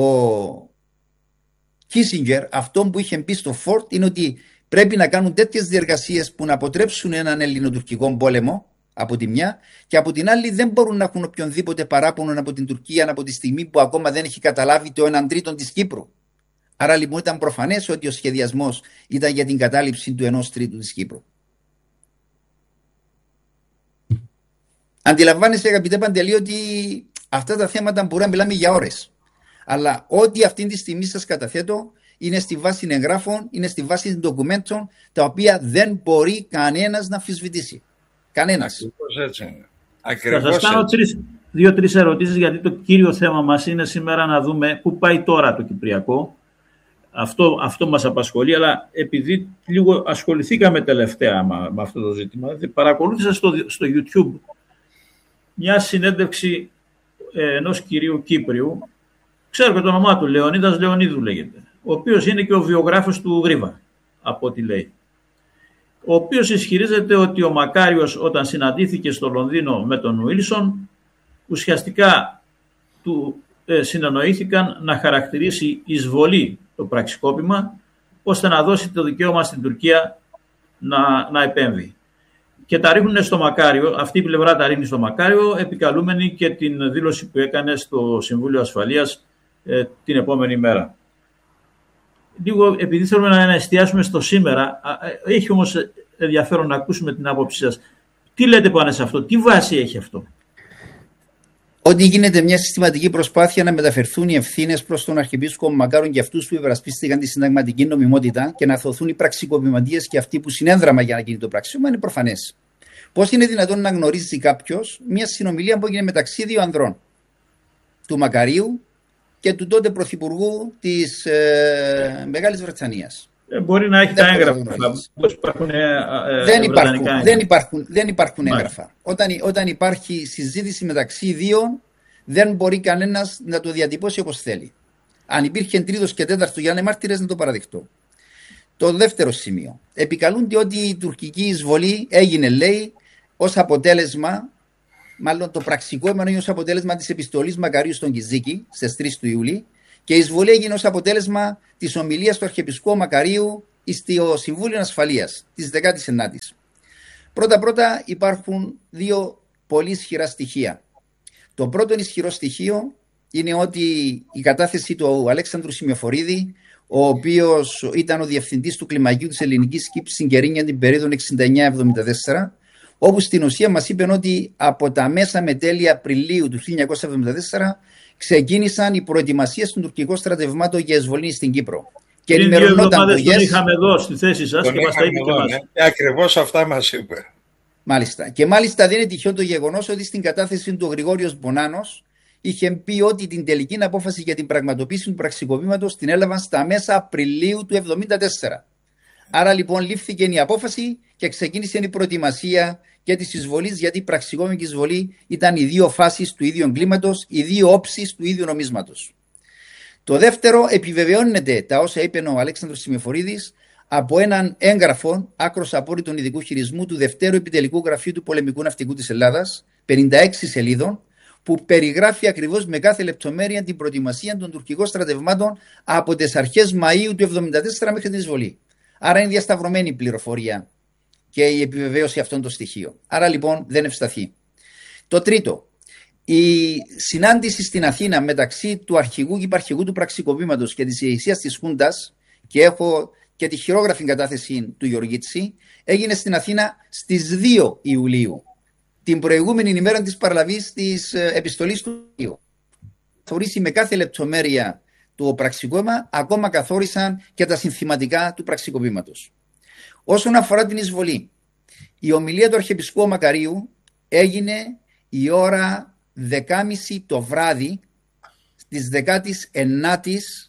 Κίσινγκερ αυτό που είχε πει στο Φόρτ είναι ότι πρέπει να κάνουν τέτοιες διεργασίες που να αποτρέψουν έναν ελληνοτουρκικό πόλεμο από τη μια, και από την άλλη δεν μπορούν να έχουν οποιονδήποτε παράπονο από την Τουρκία από τη στιγμή που ακόμα δεν έχει καταλάβει το 1/3 της Κύπρου. Άρα λοιπόν ήταν προφανές ότι ο σχεδιασμός ήταν για την κατάληψη του 1/3 της Κύπρου. Αντιλαμβάνεστε, αγαπητέ Παντελή, ότι αυτά τα θέματα μπορούμε να μιλάμε για ώρες. Αλλά ό,τι αυτή τη στιγμή σας καταθέτω είναι στη βάση εγγράφων, είναι στη βάση ντοκουμέντων, τα οποία δεν μπορεί κανένας να αμφισβητήσει. Κανένας. Θα σας κάνω 2-3 ερωτήσεις, γιατί το κύριο θέμα μας είναι σήμερα να δούμε πού πάει τώρα το Κυπριακό. Αυτό μας απασχολεί, αλλά επειδή λίγο ασχοληθήκαμε τελευταία με αυτό το ζήτημα, παρακολούθησα στο YouTube μια συνέντευξη ενός κυρίου Κύπριου, ξέρω και το όνομά του, Λεωνίδας Λεωνίδου λέγεται, ο οποίος είναι και ο βιογράφος του Γρήβα, από ό,τι λέει. Ο οποίος ισχυρίζεται ότι ο Μακάριος όταν συναντήθηκε στο Λονδίνο με τον Ουίλσον, ουσιαστικά του συνεννοήθηκαν να χαρακτηρίσει εισβολή το πραξικόπημα, ώστε να δώσει το δικαίωμα στην Τουρκία να επέμβει. Και τα ρίχνουν στο Μακάριο, αυτή η πλευρά τα ρίχνει στο Μακάριο, επικαλούμενη και την δήλωση που έκανε στο Συμβούλιο Ασφαλείας την επόμενη μέρα. Λίγο, επειδή θέλουμε να εστιάσουμε στο σήμερα, έχει όμως ενδιαφέρον να ακούσουμε την άποψή σας. Τι λέτε πάνω σε αυτό, τι βάση έχει αυτό? Ότι γίνεται μια συστηματική προσπάθεια να μεταφερθούν οι ευθύνες προς τον Αρχιεπίσκοπο Μακάριον και αυτούς που υπερασπίστηκαν τη συνταγματική νομιμότητα και να θωθούν οι πραξικοπηματίες και αυτοί που συνέδραμα για να γίνει το πραξικόπημα, είναι προφανές. Πώς είναι δυνατόν να γνωρίζει κάποιος μια συνομιλία που έγινε μεταξύ δύο ανδρών, του Μακαρίου και του τότε Πρωθυπουργού της Μεγάλης Βρετανίας? Μπορεί να έχει τα έγγραφα. Δεν υπάρχουν έγγραφα. Όταν υπάρχει συζήτηση μεταξύ δύο, δεν μπορεί κανένας να το διατυπώσει όπως θέλει. Αν υπήρχε τρίτος και τέταρτος για να είναι μάρτυρες, να το παραδεχτώ. Το δεύτερο σημείο. Επικαλούνται ότι η τουρκική εισβολή έγινε, λέει, ως αποτέλεσμα μάλλον το πραξικόπημα έγινε ως αποτέλεσμα της επιστολής Μακαρίου στον Κιζίκη στις 3 του Ιούλη και η εισβολή έγινε ως αποτέλεσμα της ομιλίας του Αρχιεπισκόπου Μακαρίου στο Συμβούλιο Ασφαλείας της 19ης. Πρώτα-πρώτα υπάρχουν δύο πολύ ισχυρά στοιχεία. Το πρώτο ισχυρό στοιχείο είναι ότι η κατάθεση του Αλέξανδρου Σημειοφορίδη, ο οποίος ήταν ο διευθυντής του κλιμακίου της ελληνικής σκήψης στην Κερίνια την περίοδο 69-74, όπου στην ουσία μας είπε ότι από τα μέσα με τέλη Απριλίου του 1974 ξεκίνησαν οι προετοιμασίες των τουρκικών στρατευμάτων για εισβολή στην Κύπρο. Και ενημερωνόταν το ΓΕΣ. Τον είχαμε εδώ στη θέση σας και μας τα είπε και εμάς. Ακριβώς αυτά μας είπε. Μάλιστα. Και μάλιστα δεν είναι τυχαίο το γεγονός ότι στην κατάθεση του Γρηγόριος Μπονάνος είχε πει ότι την τελική απόφαση για την πραγματοποίηση του πραξικοπήματος την έλαβαν στα μέσα Απριλίου του 1974. Άρα λοιπόν λήφθηκε η απόφαση και ξεκίνησε η προετοιμασία και της εισβολής, γιατί η πραξικόπημη εισβολή ήταν οι δύο φάσεις του ίδιου εγκλήματος, οι δύο όψεις του ίδιου νομίσματος. Το δεύτερο επιβεβαιώνεται τα όσα είπε ο Αλέξανδρος Σημειοφορίδης από έναν έγγραφο άκρος απόρριτων ειδικού χειρισμού του Δευτέρου Επιτελικού Γραφείου του Πολεμικού Ναυτικού της Ελλάδας, 56 σελίδων, που περιγράφει ακριβώς με κάθε λεπτομέρεια την προετοιμασία των τουρκικών στρατευμάτων από τις αρχές Μαΐου του 1974 μέχρι την εισβολή. Άρα είναι διασταυρωμένη η πληροφορία και η επιβεβαίωση αυτών των στοιχείων. Άρα λοιπόν δεν ευσταθεί. Το τρίτο, η συνάντηση στην Αθήνα μεταξύ του αρχηγού και υπαρχηγού του πραξικοπήματος και της ηγεσίας της Χούντας, και έχω και τη χειρόγραφη κατάθεση του Γεωργίτση, έγινε στην Αθήνα στις 2 Ιουλίου, την προηγούμενη ημέρα της παραλαβής της επιστολής του Ιουλίου. Καθορίσει με κάθε λεπτομέρεια το πραξικόπημα, ακόμα καθόρισαν και τα συνθηματικά του πραξικοπήματος. Όσον αφορά την εισβολή, η ομιλία του Αρχιεπισκόπου Μακαρίου έγινε η ώρα 10.30 το βράδυ στις 19ης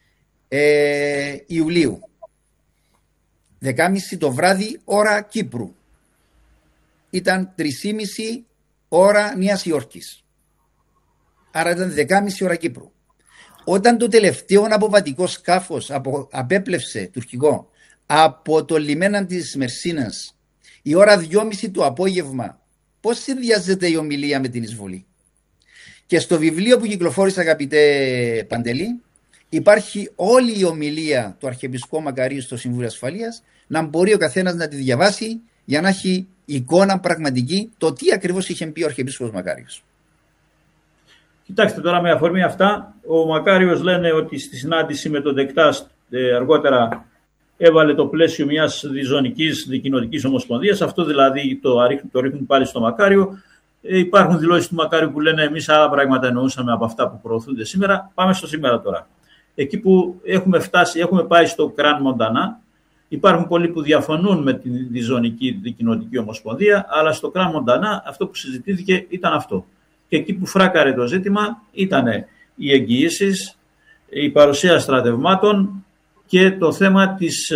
Ιουλίου. 10.30 το βράδυ ώρα Κύπρου. Ήταν 3.30 ώρα Νέας Υόρκης. Άρα ήταν 10.30 ώρα Κύπρου. Όταν το τελευταίο αποβατικό σκάφος απέπλευσε τουρκικό από το λιμένα της Μερσίνας η ώρα 2.30 το απόγευμα, πώς συνδυάζεται η ομιλία με την εισβολή? Και στο βιβλίο που κυκλοφόρησε, αγαπητέ Παντελή, υπάρχει όλη η ομιλία του Αρχιεπισκόπου Μακαρίου στο Συμβούλιο Ασφαλείας, να μπορεί ο καθένας να τη διαβάσει για να έχει εικόνα πραγματική το τι ακριβώς είχε πει ο Αρχιεπίσκοπος Μακάριος. Κοιτάξτε τώρα, με αφορμή αυτά, ο Μακάριος λένε ότι στη συνάντηση με τον Δεκτάς αργότερα έβαλε το πλαίσιο μιας διζωνικής δικοινοτικής ομοσπονδίας. Αυτό δηλαδή το ρίχνουν πάλι στο Μακάριο. Υπάρχουν δηλώσεις του Μακάριου που λένε εμείς άλλα πράγματα εννοούσαμε από αυτά που προωθούνται σήμερα. Πάμε στο σήμερα τώρα. Εκεί που έχουμε πάει στο Κραν Μοντανά. Υπάρχουν πολλοί που διαφωνούν με τη διζωνική δικοινοτική ομοσπονδία, αλλά στο Κραν Μοντανά αυτό που συζητήθηκε ήταν αυτό. Και εκεί που φράκαρε το ζήτημα ήταν οι εγγυήσεις, η παρουσία στρατευμάτων και το θέμα της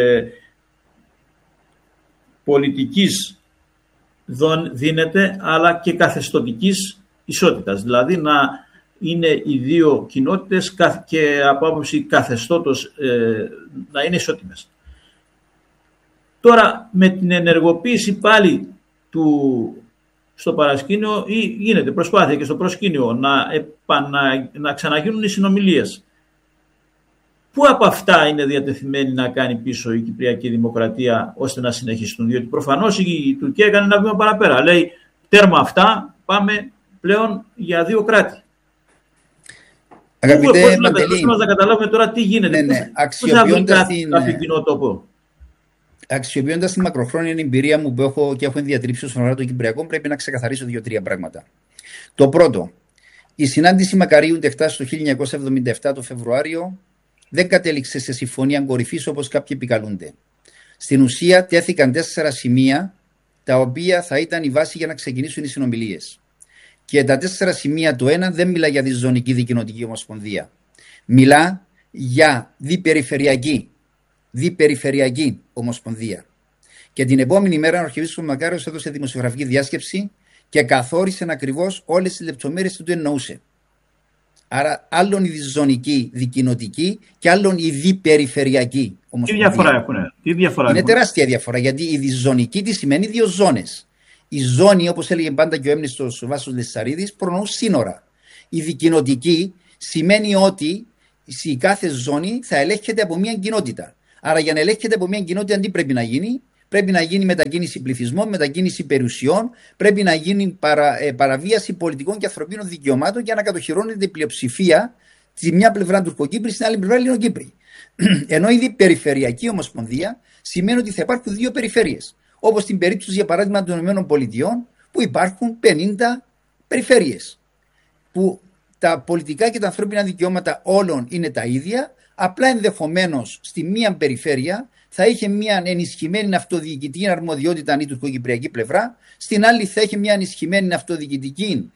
πολιτικής δίνεται, αλλά και καθεστωτικής ισότητας. Δηλαδή να είναι οι δύο κοινότητες και από άποψη καθεστώτος να είναι ισότιμες. Τώρα με την ενεργοποίηση πάλι στο παρασκήνιο γίνεται προσπάθεια και στο προσκήνιο να ξαναγίνουν οι συνομιλίες. Πού από αυτά είναι διατεθειμένη να κάνει πίσω η Κυπριακή Δημοκρατία ώστε να συνεχιστούν? Διότι προφανώς η Τουρκία έκανε ένα βήμα παραπέρα. Λέει τέρμα αυτά, πάμε πλέον για δύο κράτη. Αγαπητέ Παντελή, να καταλάβουμε τώρα τι γίνεται. Πώς θα βρει κάποιο κοινό τόπο? Αξιοποιώντας τη μακροχρόνια εμπειρία μου που έχω και έχω διατρύψει όσον αφορά το Κυπριακό, πρέπει να ξεκαθαρίσω 2-3 πράγματα. Το πρώτο, η συνάντηση Μακαρίου Δεκτάς το 1977 το Φεβρουάριο δεν κατέληξε σε συμφωνία κορυφής όπως κάποιοι επικαλούνται. Στην ουσία τέθηκαν 4 σημεία τα οποία θα ήταν η βάση για να ξεκινήσουν οι συνομιλίες. Και τα 4 σημεία, το ένα δεν μιλά για τη ζωνική δικοινοτική ομοσπονδία. Μιλά για διπεριφερειακή ομοσπονδία. Και την επόμενη μέρα ο Αρχιεπίσκοπος Μακάριος έδωσε δημοσιογραφική διάσκεψη και καθόρισε ακριβώς όλες τις λεπτομέρειες του τι εννοούσε. Άρα, άλλον η ζωνική δικοινοτική και άλλον η διπεριφερειακή ομοσπονδία. Τι διαφορά έχουν? Είναι τεράστια διαφορά, γιατί η διζωνική τι σημαίνει 2 ζώνες. η ζώνη, όπως έλεγε πάντα και ο έμνηστος Βάσος Λεσσαρίδης, προνοούν σύνορα. Η δικοινοτική σημαίνει ότι η κάθε ζώνη θα ελέγχεται από μια κοινότητα. Άρα, για να ελέγχεται από μια κοινότητα, τι πρέπει να γίνει? Πρέπει να γίνει μετακίνηση πληθυσμών, μετακίνηση περιουσιών, πρέπει να γίνει παραβίαση πολιτικών και ανθρωπίνων δικαιωμάτων για να κατοχυρώνεται η πλειοψηφία στη μια πλευρά Τουρκοκύπρη, στην άλλη πλευρά Ελληνοκύπρη. Ενώ η περιφερειακή ομοσπονδία σημαίνει ότι θα υπάρχουν δύο περιφέρειες. Όπως στην περίπτωση, για παράδειγμα, των ΗΠΑ, που υπάρχουν 50 περιφέρειες. Που τα πολιτικά και τα ανθρώπινα δικαιώματα όλων είναι τα ίδια, απλά ενδεχομένως στη μία περιφέρεια θα είχε μια ενισχυμένη αυτοδιοικητική αρμοδιότητα η τουρκοκυπριακή πλευρά, στην άλλη θα είχε μια ενισχυμένη αυτοδιοικητική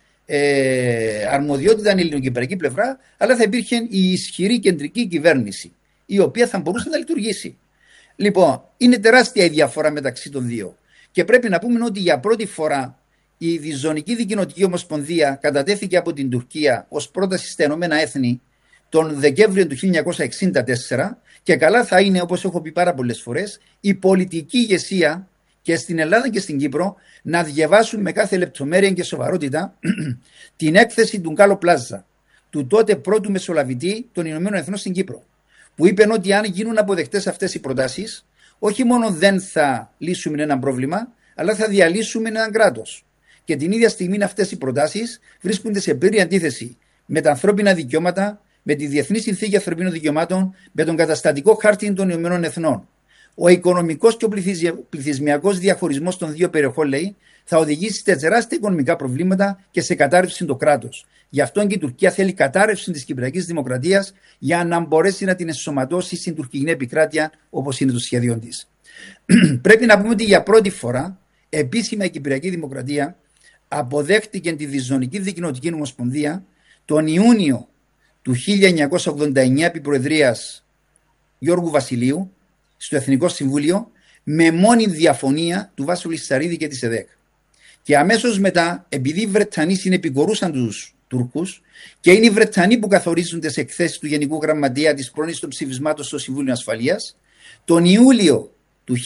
αρμοδιότητα η ελληνοκυπριακή πλευρά, αλλά θα υπήρχε η ισχυρή κεντρική κυβέρνηση, η οποία θα μπορούσε να λειτουργήσει. Λοιπόν, είναι τεράστια η διαφορά μεταξύ των δύο. Και πρέπει να πούμε ότι για πρώτη φορά η Διζωνική Δικοινοτική Ομοσπονδία κατατέθηκε από την Τουρκία ως πρόταση στα Ηνωμένα Έθνη τον Δεκέμβριο του 1964 και καλά θα είναι, όπως έχω πει πάρα πολλές φορές, η πολιτική ηγεσία και στην Ελλάδα και στην Κύπρο να διαβάσουν με κάθε λεπτομέρεια και σοβαρότητα την έκθεση του Γκάλο Πλάζα, του τότε πρώτου μεσολαβητή των Ηνωμένων Εθνών στην Κύπρο, που είπε ότι αν γίνουν αποδεκτές αυτές οι προτάσεις, όχι μόνο δεν θα λύσουμε ένα πρόβλημα, αλλά θα διαλύσουμε έναν κράτος. Και την ίδια στιγμή αυτές οι προτάσεις βρίσκονται σε πλήρη αντίθεση με τα ανθρώπινα δικαιώματα, με τη Διεθνή Συνθήκη Ανθρωπίνων Δικαιωμάτων, με τον καταστατικό χάρτη των Ηνωμένων Εθνών. Ο οικονομικός και ο πληθυσμιακός διαχωρισμός των δύο περιοχών, λέει, θα οδηγήσει σε τεράστια οικονομικά προβλήματα και σε κατάρρευση του κράτους. Γι' αυτό και η Τουρκία θέλει κατάρρευση της Κυπριακής Δημοκρατίας για να μπορέσει να την ενσωματώσει στην τουρκική επικράτεια, όπως είναι το σχέδιο της. Πρέπει να πούμε ότι για πρώτη φορά επίσημα η Κυπριακή Δημοκρατία αποδέχτηκε τη Διζωνική Δικοινοτική Ομοσπονδία τον Ιούνιο του 1989 επί προεδρίας Γιώργου Βασιλείου στο Εθνικό Συμβούλιο, με μόνη διαφωνία του Βάσου Λισαρίδη και της ΕΔΕΚ. Και αμέσως μετά, επειδή οι Βρετανοί συνεπικορούσαν τους Τούρκους και είναι οι Βρετανοί που καθορίζουν τις εκθέσεις του Γενικού Γραμματεία της πρόνοιας των ψηφισμάτων στο Συμβούλιο Ασφαλείας, τον Ιούλιο του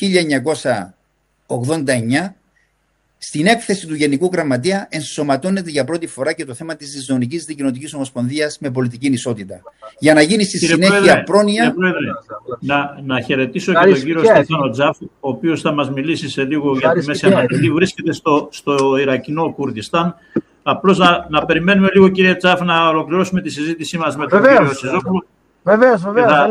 1989 στην έκθεση του Γενικού Γραμματεία ενσωματώνεται για πρώτη φορά και το θέμα της Διζωνικής Δικοινοτικής Ομοσπονδίας με πολιτική ισότητα. Για να γίνει στη συνέχεια πρόνοια. Να χαιρετήσω και τον κύριο Στέφανο Τζαφ, ο οποίος θα μας μιλήσει σε λίγο για τη Μέση Ανατολή. Βρίσκεται στο Ιρακινό Κουρδιστάν. Απλώς να περιμένουμε λίγο, κύριε Τζαφ, να ολοκληρώσουμε τη συζήτησή μας με τον κύριο Σιζόπουλο. Βεβαίως.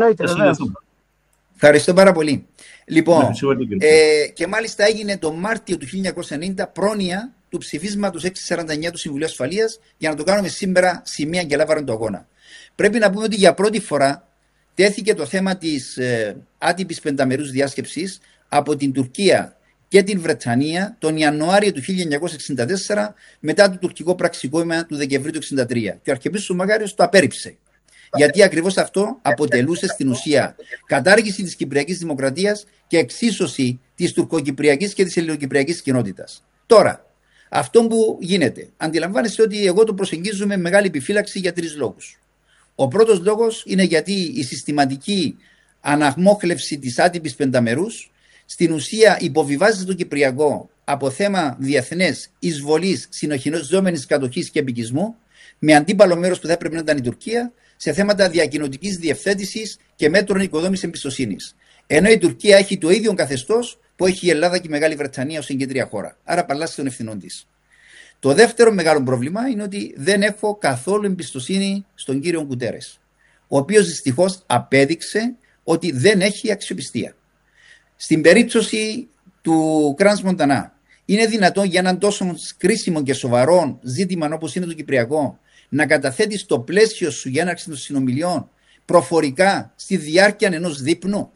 Ευχαριστώ πάρα πολύ. Λοιπόν, και μάλιστα έγινε το Μάρτιο του 1990 πρόνοια του ψηφίσματος 649 του Συμβουλίου Ασφαλείας, για να το κάνουμε σήμερα σημεία και λάβαραν το αγώνα. Πρέπει να πούμε ότι για πρώτη φορά τέθηκε το θέμα της άτυπης πενταμερούς διάσκεψης από την Τουρκία και την Βρετανία τον Ιανουάριο του 1964 μετά το τουρκικό πραξικόπημα του Δεκεμβρίου του 1963. Και ο Αρχιεπίσκοπος Μαγάριος το απέρριψε. Γιατί ακριβώς αυτό αποτελούσε στην ουσία κατάργηση της Κυπριακής Δημοκρατίας και εξίσωση της τουρκοκυπριακής και της ελληνοκυπριακής κοινότητας. Τώρα, αυτό που γίνεται, αντιλαμβάνεστε ότι εγώ το προσεγγίζω με μεγάλη επιφύλαξη για τρεις λόγους. Ο πρώτος λόγος είναι γιατί η συστηματική αναμόχλευση της άτυπης πενταμερούς στην ουσία υποβιβάζει το Κυπριακό από θέμα διεθνές εισβολής, συνοχιζόμενης κατοχής και επικισμού, με αντίπαλο μέρος που θα έπρεπε να ήταν η Τουρκία, σε θέματα διακοινωτικής διευθέτησης και μέτρων οικοδόμησης εμπιστοσύνης. Ενώ η Τουρκία έχει το ίδιο καθεστώς που έχει η Ελλάδα και η Μεγάλη Βρετανία ως συγκεντρία χώρα. Άρα παλάσει των ευθυνών της. Το δεύτερο μεγάλο πρόβλημα είναι ότι δεν έχω καθόλου εμπιστοσύνη στον κύριο Γκουτέρες, ο οποίος δυστυχώς απέδειξε ότι δεν έχει αξιοπιστία. Στην περίπτωση του Κρανς Μοντανά, είναι δυνατόν για έναν τόσο κρίσιμο και σοβαρό ζήτημα όπως είναι το Κυπριακό να καταθέτει στο πλαίσιο σου για έναρξη των συνομιλιών προφορικά στη διάρκεια ενός δείπνου?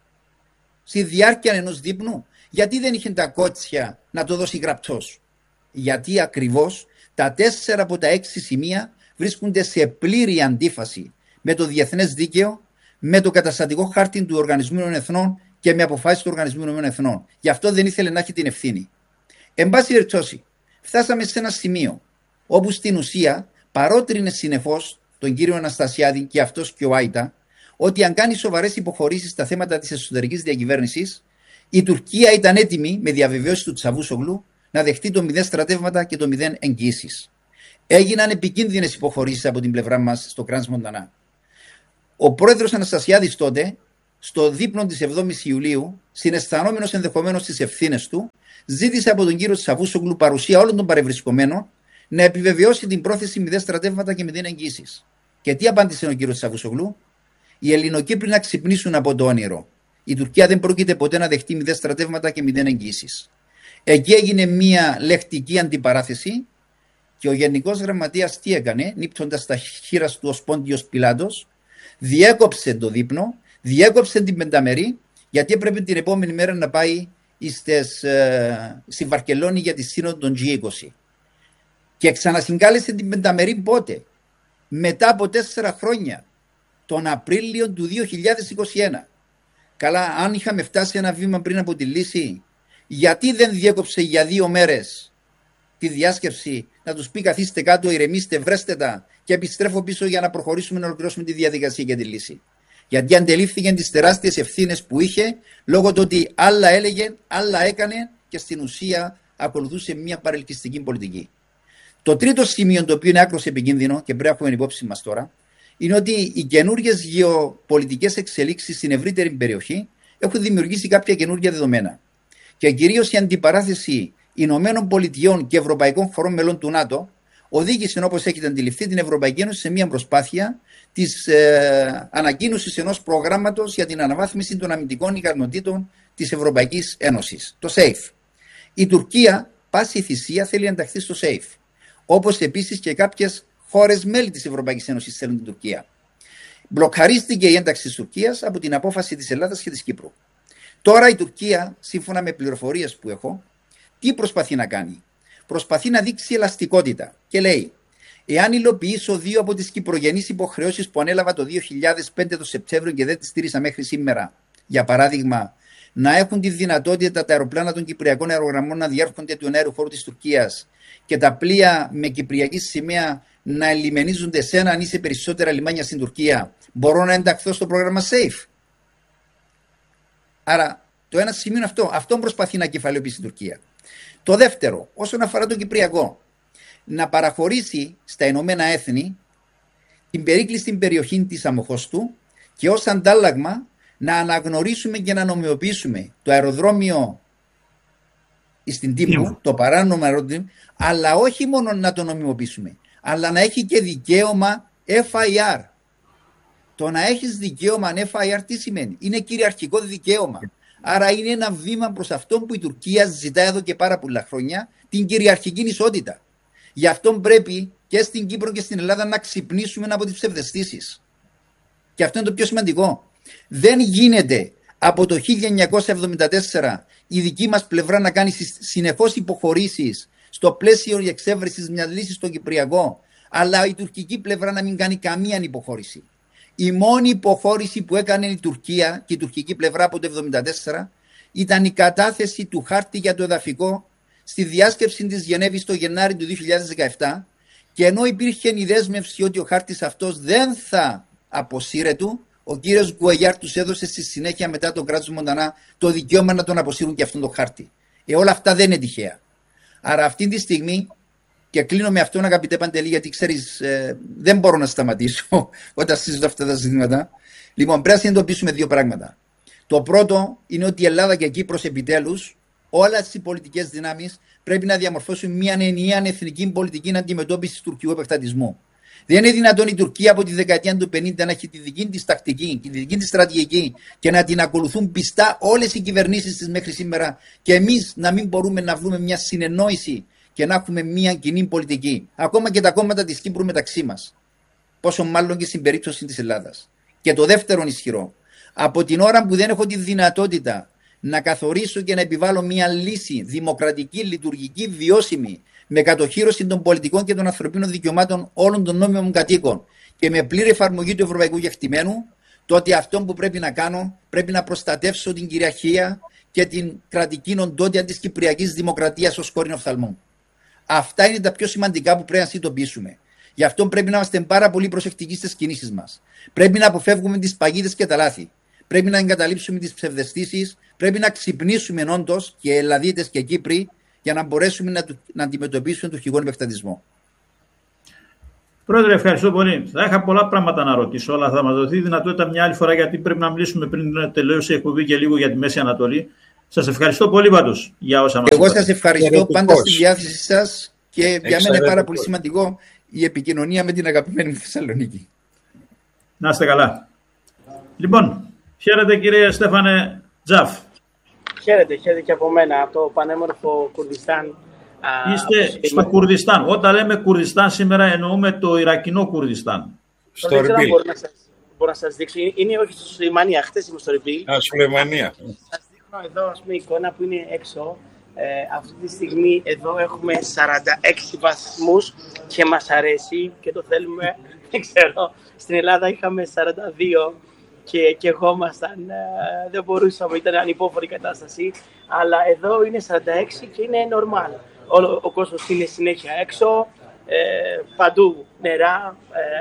Στη διάρκεια ενός δείπνου. Γιατί δεν είχε τα κότσια να το δώσει γραπτός? Γιατί ακριβώς τα 4 από τα 6 σημεία βρίσκονται σε πλήρη αντίφαση με το διεθνές δίκαιο, με το καταστατικό χάρτη του Οργανισμού των Εθνών και με αποφάσεις του Οργανισμού των Εθνών. Γι' αυτό δεν ήθελε να έχει την ευθύνη. Εν πάση περιπτώσει, φτάσαμε σε ένα σημείο όπου στην ουσία παρότρινε συνεχώς τον κύριο Αναστασιάδη και αυτός και ο Άιτα ότι αν κάνει σοβαρές υποχωρήσεις στα θέματα της εσωτερικής διακυβέρνησης, η Τουρκία ήταν έτοιμη, με διαβεβαίωση του Τσαβούσογλου, να δεχτεί το 0 στρατεύματα και το 0 εγγύησεις. Έγιναν επικίνδυνες υποχωρήσεις από την πλευρά μας στο Κράνς Μοντανά. Ο πρόεδρος Αναστασιάδης τότε, στο δείπνο της 7ης Ιουλίου, συναισθανόμενος ενδεχομένως τις ευθύνες του, ζήτησε από τον κύριο Τσαβούσογλου, παρουσία όλων των παρευρισκομένων, να επιβεβαιώσει την πρόθεση 0 στρατεύματα και 0 εγγύησεις. Και τι απάντησε ο κύριος Τσαβούσογλου? Οι Ελληνοκύπροι να ξυπνήσουν από το όνειρο. Η Τουρκία δεν πρόκειται ποτέ να δεχτεί 0 στρατεύματα και 0 εγγύησεις. Εκεί έγινε μια λεκτική αντιπαράθεση και ο Γενικός Γραμματέας τι έκανε, νύπτοντας τα χείλας του ο Πόντιος Πιλάτος, διέκοψε το δείπνο, διέκοψε την πενταμερή, γιατί έπρεπε την επόμενη μέρα να πάει στη Βαρκελόνη για τη σύνοδο των G20. Και ξανασυγκάλεσε την πενταμερή πότε? Μετά από 4 χρόνια, τον Απρίλιο του 2021. Καλά, αν είχαμε φτάσει ένα βήμα πριν από τη λύση, γιατί δεν διέκοψε για 2 μέρες τη διάσκεψη, να τους πει καθίστε κάτω, ηρεμήστε, βρέστε τα και επιστρέφω πίσω για να προχωρήσουμε να ολοκληρώσουμε τη διαδικασία για τη λύση? Γιατί αντελήφθηκαν τις τεράστιες ευθύνες που είχε, λόγω του ότι άλλα έλεγε, άλλα έκανε και στην ουσία ακολουθούσε μια παρελκυστική πολιτική. Το τρίτο σημείο, το οποίο είναι άκρως επικίνδυνο και πρέπει να έχουμε υπόψη μας τώρα, είναι ότι οι καινούργιες γεωπολιτικές εξελίξεις στην ευρύτερη περιοχή έχουν δημιουργήσει κάποια καινούργια δεδομένα. Και κυρίως η αντιπαράθεση Ηνωμένων Πολιτειών και Ευρωπαϊκών χωρών μελών του ΝΑΤΟ οδήγησε, όπως έχετε αντιληφθεί, την Ευρωπαϊκή Ένωση σε μια προσπάθεια της ανακοίνωσης ενός προγράμματος για την αναβάθμιση των αμυντικών ικανοτήτων της Ευρωπαϊκής Ένωσης, το SAFE. Η Τουρκία, πάση θυσία, θέλει να ενταχθεί στο SAFE. Όπως επίσης και κάποιες χώρες μέλη της Ευρωπαϊκής Ένωσης θέλουν την Τουρκία. Μπλοκαρίστηκε η ένταξη της Τουρκίας από την απόφαση της Ελλάδας και της Κύπρου. Τώρα η Τουρκία, σύμφωνα με πληροφορίες που έχω, τι προσπαθεί να κάνει? Προσπαθεί να δείξει ελαστικότητα και λέει: εάν υλοποιήσω 2 από τις κυπρογενείς υποχρεώσεις που ανέλαβα το 2005 το Σεπτέμβριο και δεν τις στήρισα μέχρι σήμερα, για παράδειγμα, να έχουν τη δυνατότητα τα αεροπλάνα των κυπριακών αερογραμμών να διέρχονται του εναέριου χώρου της Τουρκίας και τα πλοία με κυπριακή σημαία να ελιμενίζονται σε έναν ή σε περισσότερα λιμάνια στην Τουρκία, μπορώ να ενταχθώ στο πρόγραμμα SAFE? Άρα το ένα σημείο είναι αυτό προσπαθεί να κεφαλαιοποιήσει η Τουρκία. Το δεύτερο, όσον αφορά το Κυπριακό, να παραχωρήσει στα Ηνωμένα Έθνη την περίκλειστη περιοχή της Αμοχώστου και ως αντάλλαγμα να αναγνωρίσουμε και να νομιμοποιήσουμε το αεροδρόμιο στην Τύπου, το παράνομο αεροδρόμιο, αλλά όχι μόνο να το νομιμοποιήσουμε, αλλά να έχει και δικαίωμα FIR. Το να έχεις δικαίωμα FIR τι σημαίνει? Είναι κυριαρχικό δικαίωμα. Άρα είναι ένα βήμα προς αυτό που η Τουρκία ζητά εδώ και πάρα πολλά χρόνια, την κυριαρχική ισότητα. Γι' αυτό πρέπει και στην Κύπρο και στην Ελλάδα να ξυπνήσουμε από τις ψευδαισθήσεις. Και αυτό είναι το πιο σημαντικό. Δεν γίνεται από το 1974 η δική μας πλευρά να κάνει συνεχώς υποχωρήσεις στο πλαίσιο εξέβρεσης μιας λύσης στο Κυπριακό, αλλά η τουρκική πλευρά να μην κάνει καμία υποχώρηση. Η μόνη υποχώρηση που έκανε η Τουρκία και η τουρκική πλευρά από το 1974 ήταν η κατάθεση του χάρτη για το εδαφικό στη διάσκεψη της Γενέβης το Γενάρη του 2017, και ενώ υπήρχε η δέσμευση ότι ο χάρτης αυτός δεν θα αποσύρεται, ο κύριος Γκουαγιάρ τους έδωσε στη συνέχεια μετά τον κράτος Μοντανά το δικαίωμα να τον αποσύρουν και αυτόν τον χάρτη. Όλα αυτά δεν είναι τυχαία. Άρα αυτή τη στιγμή, και κλείνω με αυτόν, αγαπητέ Παντελή, γιατί ξέρεις, δεν μπορώ να σταματήσω όταν συζητώ αυτά τα ζητήματα. Λοιπόν, πρέπει να συνειδητοποιήσουμε 2 πράγματα. Το πρώτο είναι ότι η Ελλάδα και η Κύπρος επιτέλους, όλες οι πολιτικές δυνάμεις πρέπει να διαμορφώσουν μια ενιαία εθνική πολιτική αντιμετώπιση του τουρκικού επεκτατισμού. Δεν είναι δυνατόν η Τουρκία από τη δεκαετία του 50 να έχει τη δική της τακτική και τη δική της στρατηγική και να την ακολουθούν πιστά όλες οι κυβερνήσεις της μέχρι σήμερα, και εμείς να μην μπορούμε να βρούμε μια συνεννόηση και να έχουμε μια κοινή πολιτική. Ακόμα και τα κόμματα της Κύπρου μεταξύ μας. Πόσο μάλλον και στην περίπτωση της Ελλάδας. Και το δεύτερο ισχυρό, από την ώρα που δεν έχω τη δυνατότητα να καθορίσω και να επιβάλλω μια λύση δημοκρατική, λειτουργική, βιώσιμη, με κατοχύρωση των πολιτικών και των ανθρωπίνων δικαιωμάτων όλων των νόμιμων κατοίκων και με πλήρη εφαρμογή του ευρωπαϊκού κεκτημένου, τότε αυτό που πρέπει να κάνω, πρέπει να προστατεύσω την κυριαρχία και την κρατική οντότητα της Κυπριακής Δημοκρατίας ως κόρηνο οφθαλμού. Αυτά είναι τα πιο σημαντικά που πρέπει να συνειδητοποιήσουμε. Γι' αυτό πρέπει να είμαστε πάρα πολύ προσεκτικοί στις κινήσεις μας. Πρέπει να αποφεύγουμε τις παγίδες και τα λάθη. Πρέπει να εγκαταλείψουμε τις ψευδαισθήσεις. Πρέπει να ξυπνήσουμε όντως, και Ελλαδίτες και Κύπροι, για να μπορέσουμε να αντιμετωπίσουμε τον αρχικό επεκτατισμό. Πρόεδρε, ευχαριστώ πολύ. Θα είχα πολλά πράγματα να ρωτήσω, αλλά θα μας δοθεί δυνατότητα μια άλλη φορά, γιατί πρέπει να μιλήσουμε πριν τελείωσε η εκπομπή και λίγο για τη Μέση Ανατολή. Σας ευχαριστώ πολύ πάντως για όσα μας είπατε. Εγώ σας ευχαριστώ, πάντα στη διάθεσή σας, και για μένα είναι πάρα πολύ σημαντικό η επικοινωνία με την αγαπημένη μου Θεσσαλονίκη. Να είστε καλά. Λοιπόν, χαίρετε κύριε Στέφανε Τζαφ. Χαίρετε και από μένα, από το πανέμορφο Κουρδιστάν. Είστε στο Κουρδιστάν. Όταν λέμε Κουρδιστάν σήμερα εννοούμε το Ιρακινό Κουρδιστάν. Στο Ερμπίλ. Μπορώ να σας δείξω. Είναι όχι στη Σουλεϊμανία. Χτες είμαι στο Ερμπίλ. Σουλεϊμανία. Σας δείχνω εδώ εικόνα που είναι έξω. Αυτή τη στιγμή εδώ έχουμε 46 βαθμούς και μας αρέσει και το θέλουμε. Δεν ξέρω. Στην Ελλάδα είχαμε 42 και ερχόμασταν. Δεν μπορούσαμε, ήταν ανυπόφορη κατάσταση. Αλλά εδώ είναι 46 και είναι normal. Ο κόσμος είναι συνέχεια έξω, παντού νερά,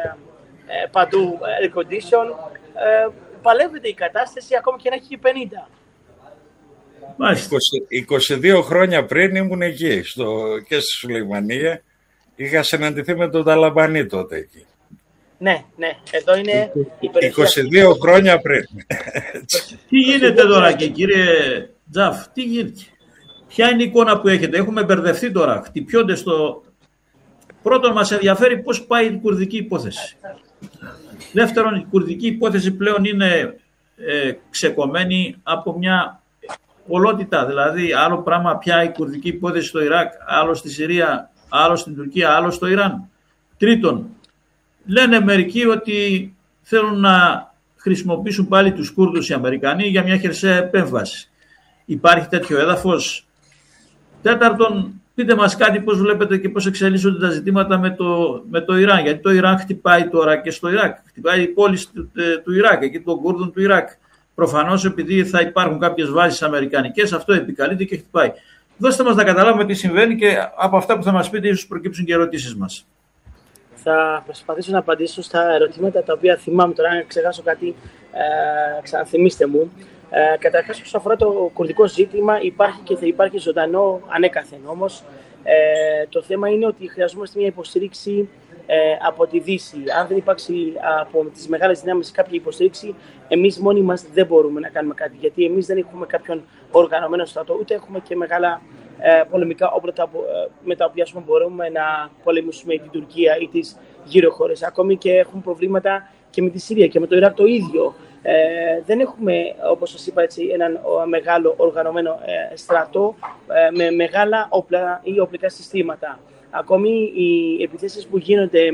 παντού air condition. Παλεύεται η κατάσταση ακόμα και να έχει 50. Μάλιστα. 22 χρόνια πριν ήμουν εκεί και στη Σουλεϊμανία. Είχα συναντηθεί με τον Ταλαμπανί τότε εκεί. Ναι, εδώ είναι η περιοχή. 22 χρόνια πριν. Τι γίνεται τώρα και κύριε Τζαφ, τι γίνεται? Ποια είναι η εικόνα που έχετε? Έχουμε μπερδευτεί τώρα. Χτυπιόνται στο... Πρώτον, μας ενδιαφέρει πώς πάει η κουρδική υπόθεση. Δεύτερον, η κουρδική υπόθεση πλέον είναι ξεκομμένη από μια ολότητα. Δηλαδή, άλλο πράγμα πια η κουρδική υπόθεση στο Ιράκ, άλλο στη Συρία, άλλο στην Τουρκία, άλλο στο Ιράν. Τρίτον, λένε μερικοί ότι θέλουν να χρησιμοποιήσουν πάλι τους Κούρδους οι Αμερικανοί για μια χερσαία επέμβαση. Υπάρχει τέτοιο έδαφος? Τέταρτον, πείτε μας κάτι πώς βλέπετε και πώς εξελίσσονται τα ζητήματα με το Ιράν. Γιατί το Ιράν χτυπάει τώρα και στο Ιράκ. Χτυπάει οι πόλεις του Ιράκ, εκεί των Κούρδων του Ιράκ. Προφανώς επειδή θα υπάρχουν κάποιες βάσεις αμερικανικές, αυτό επικαλείται και χτυπάει. Δώστε μας να καταλάβουμε τι συμβαίνει και από αυτά που θα μας πείτε ίσως προκύψουν και ερωτήσεις μας. Θα προσπαθήσω να απαντήσω στα ερωτήματα τα οποία θυμάμαι τώρα. Αν ξεχάσω κάτι, ξαναθυμίστε μου. Καταρχάς, όσον αφορά το κουρδικό ζήτημα, υπάρχει και θα υπάρχει ζωντανό ανέκαθεν. Όμως, το θέμα είναι ότι χρειαζόμαστε μια υποστήριξη από τη Δύση. Αν δεν υπάρξει από τις μεγάλες δυνάμεις κάποια υποστήριξη, εμείς μόνοι μας δεν μπορούμε να κάνουμε κάτι. Γιατί εμείς δεν έχουμε κάποιον οργανωμένο στρατό, ούτε έχουμε και μεγάλα πολεμικά όπλα με τα οποία μπορούμε να πολεμήσουμε την Τουρκία ή τις γύρω χώρες. Ακόμη και έχουν προβλήματα και με τη Συρία και με το Ιράκ το ίδιο. Δεν έχουμε, όπως σας είπα, έναν μεγάλο οργανωμένο στρατό με μεγάλα όπλα ή οπλικά συστήματα. Ακόμη οι επιθέσεις που γίνονται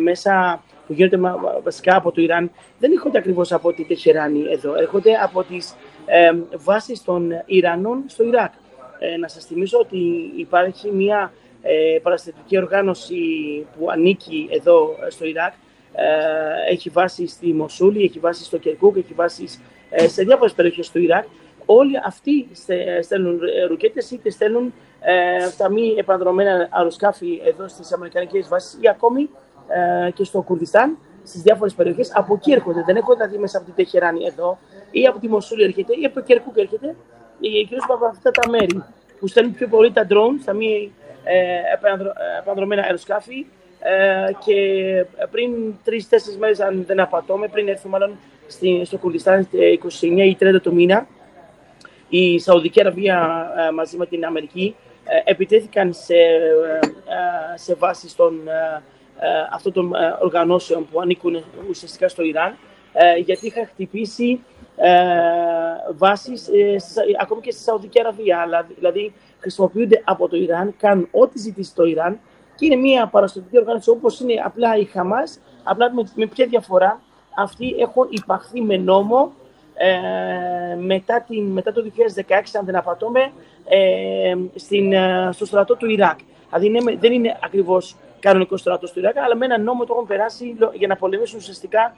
βασικά από το Ιράν δεν έρχονται ακριβώς από τη Τεχεράνη εδώ, έρχονται από τις βάσεις των Ιρανών στο Ιράκ. Να σας θυμίσω ότι υπάρχει μια παραστατική οργάνωση που ανήκει εδώ στο Ιράκ. Έχει βάση στη Μοσούλη, έχει βάση στο Κερκούκ, έχει βάση σε διάφορες περιοχές του Ιράκ. Όλοι αυτοί στέλνουν ρουκέτες είτε στέλνουν τα μη επανδρομένα αεροσκάφη εδώ στις αμερικανικές βάσεις ή ακόμη και στο Κουρδιστάν, στις διάφορες περιοχές. Από εκεί έρχονται, δεν έρχονται δηλαδή μέσα από την Τεχεράνη εδώ ή από τη Μοσούλη έρχεται ή από το Κερκούκ έρχεται, κυρίως από αυτά τα μέρη που στέλνουν πιο πολύ τα drones, τα μη επανδρομένα αεροσκάφη. Και πριν 3-4 μέρες, αν δεν απατώμε, πριν έρθουμε μάλλον στο Κουρδιστάν 29 ή 30 το μήνα, η Σαουδική Αραβία μαζί με την Αμερική επιτέθηκαν σε βάσεις αυτών των οργανώσεων που ανήκουν ουσιαστικά στο Ιράν, γιατί είχαν χτυπήσει βάσεις ακόμη και στη Σαουδική Αραβία. Δηλαδή χρησιμοποιούνται από το Ιράν, κάνουν ό,τι ζητήσει το Ιράν και είναι μια παραστατική οργάνωση όπως είναι απλά η Χαμάς, απλά με ποια διαφορά? Αυτοί έχουν υπαχθεί με νόμο μετά το 2016, αν δεν απατώμε, στο στρατό του Ιράκ. Δηλαδή δεν είναι ακριβώς κανονικό στρατό του Ιράκ, αλλά με έναν νόμο το έχουν περάσει για να πολεμήσουν ουσιαστικά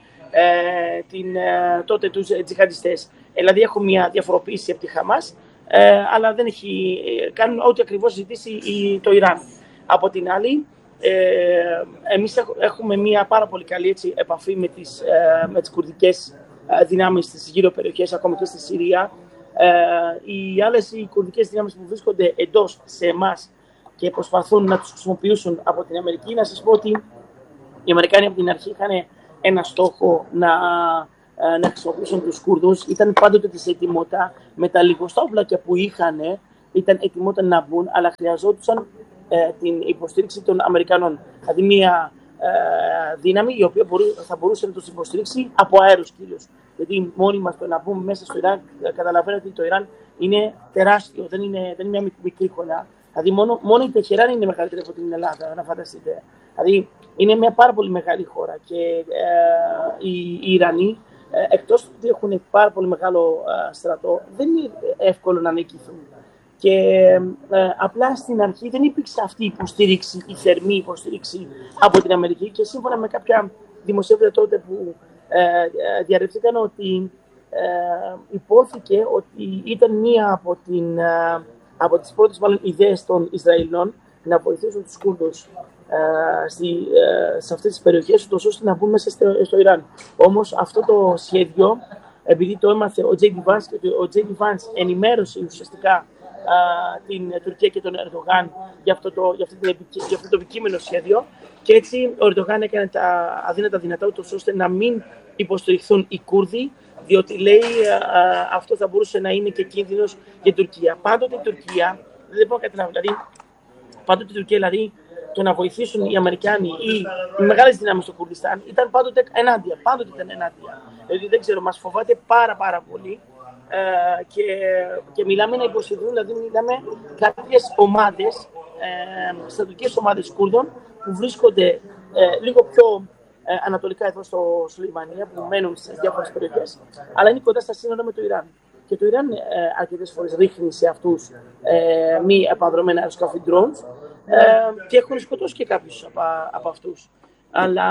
τότε τους τζιχαντιστές. Δηλαδή έχουν μια διαφοροποίηση από τη Χαμάς, αλλά δεν κάνουν ό,τι ακριβώς ζητήσει το Ιράν. Από την άλλη, εμείς έχουμε μια πάρα πολύ καλή επαφή με τις κουρδικές δυνάμεις στις γύρω περιοχές, ακόμα και στη Συρία. Οι κουρδικές δυνάμεις που βρίσκονται εντός σε εμάς και προσπαθούν να τους χρησιμοποιήσουν από την Αμερική, να σας πω ότι οι Αμερικάνοι από την αρχή είχαν ένα στόχο να χρησιμοποιήσουν τους Κούρδους. Ήταν πάντοτε της ετοιμότητα, με τα λιγοστά όπλα που είχαν, ήταν ετοιμότητα να μπουν, αλλά χρειαζόντουσαν την υποστήριξη των Αμερικανών. Δηλαδή μια δύναμη η οποία θα μπορούσε να τους υποστηρίξει από αέρος κυρίως. Γιατί μόνοι μας το να μπούμε μέσα στο Ιράν, καταλαβαίνετε ότι το Ιράν είναι τεράστιο, δεν είναι μια μικρή χώρα. Δηλαδή μόνο η Τεχεράν είναι μεγαλύτερη από την Ελλάδα, να φανταστείτε. Δηλαδή είναι μια πάρα πολύ μεγάλη χώρα και οι Ιρανοί, εκτός ότι έχουν πάρα πολύ μεγάλο στρατό, δεν είναι εύκολο να νικηθούν. Και απλά στην αρχή δεν υπήρξε αυτή η υποστήριξη, η θερμή υποστήριξη από την Αμερική, και σύμφωνα με κάποια δημοσίευματα τότε που διαρρεύτηκαν, ότι υπόθηκε ότι ήταν μία από τις πρώτες ιδέες των Ισραηλινών να βοηθήσουν τους Κούρδους σε αυτές τις περιοχές, ώστε να μπουν μέσα στο Ιράν. Όμως αυτό το σχέδιο, επειδή το έμαθε ο J.D. Vance, και ο J.D. Vance ενημέρωσε ουσιαστικά την Τουρκία και τον Ερντογάν για αυτό το επικείμενο σχέδιο, και έτσι ο Ερντογάν έκανε τα αδύνατα δυνατά, ώστε να μην υποστηριχθούν οι Κούρδοι, διότι λέει αυτό θα μπορούσε να είναι και κίνδυνος για την Τουρκία. Πάντοτε η Τουρκία, δεν μπορώ να καταλάβω, δηλαδή το να βοηθήσουν οι Αμερικάνοι ή οι μεγάλες δυνάμεις στο Κουρδιστάν ήταν πάντοτε ενάντια. Δηλαδή δεν ξέρω, μας φοβάται πάρα πολύ. Και μιλάμε να υποστηρίζουν, δηλαδή μιλάμε κάποιες ομάδες, στρατιωτικές ομάδες Κούρδων που βρίσκονται λίγο πιο ανατολικά εδώ στο Λιμανία, που μένουν στις διάφορες περιοχές, αλλά είναι κοντά στα σύνορα με το Ιράν. Και το Ιράν αρκετές φορές ρίχνει σε αυτούς μη επανδρομένα αεροσκάφη drones και έχουν σκοτώσει και κάποιους από αυτούς. Αλλά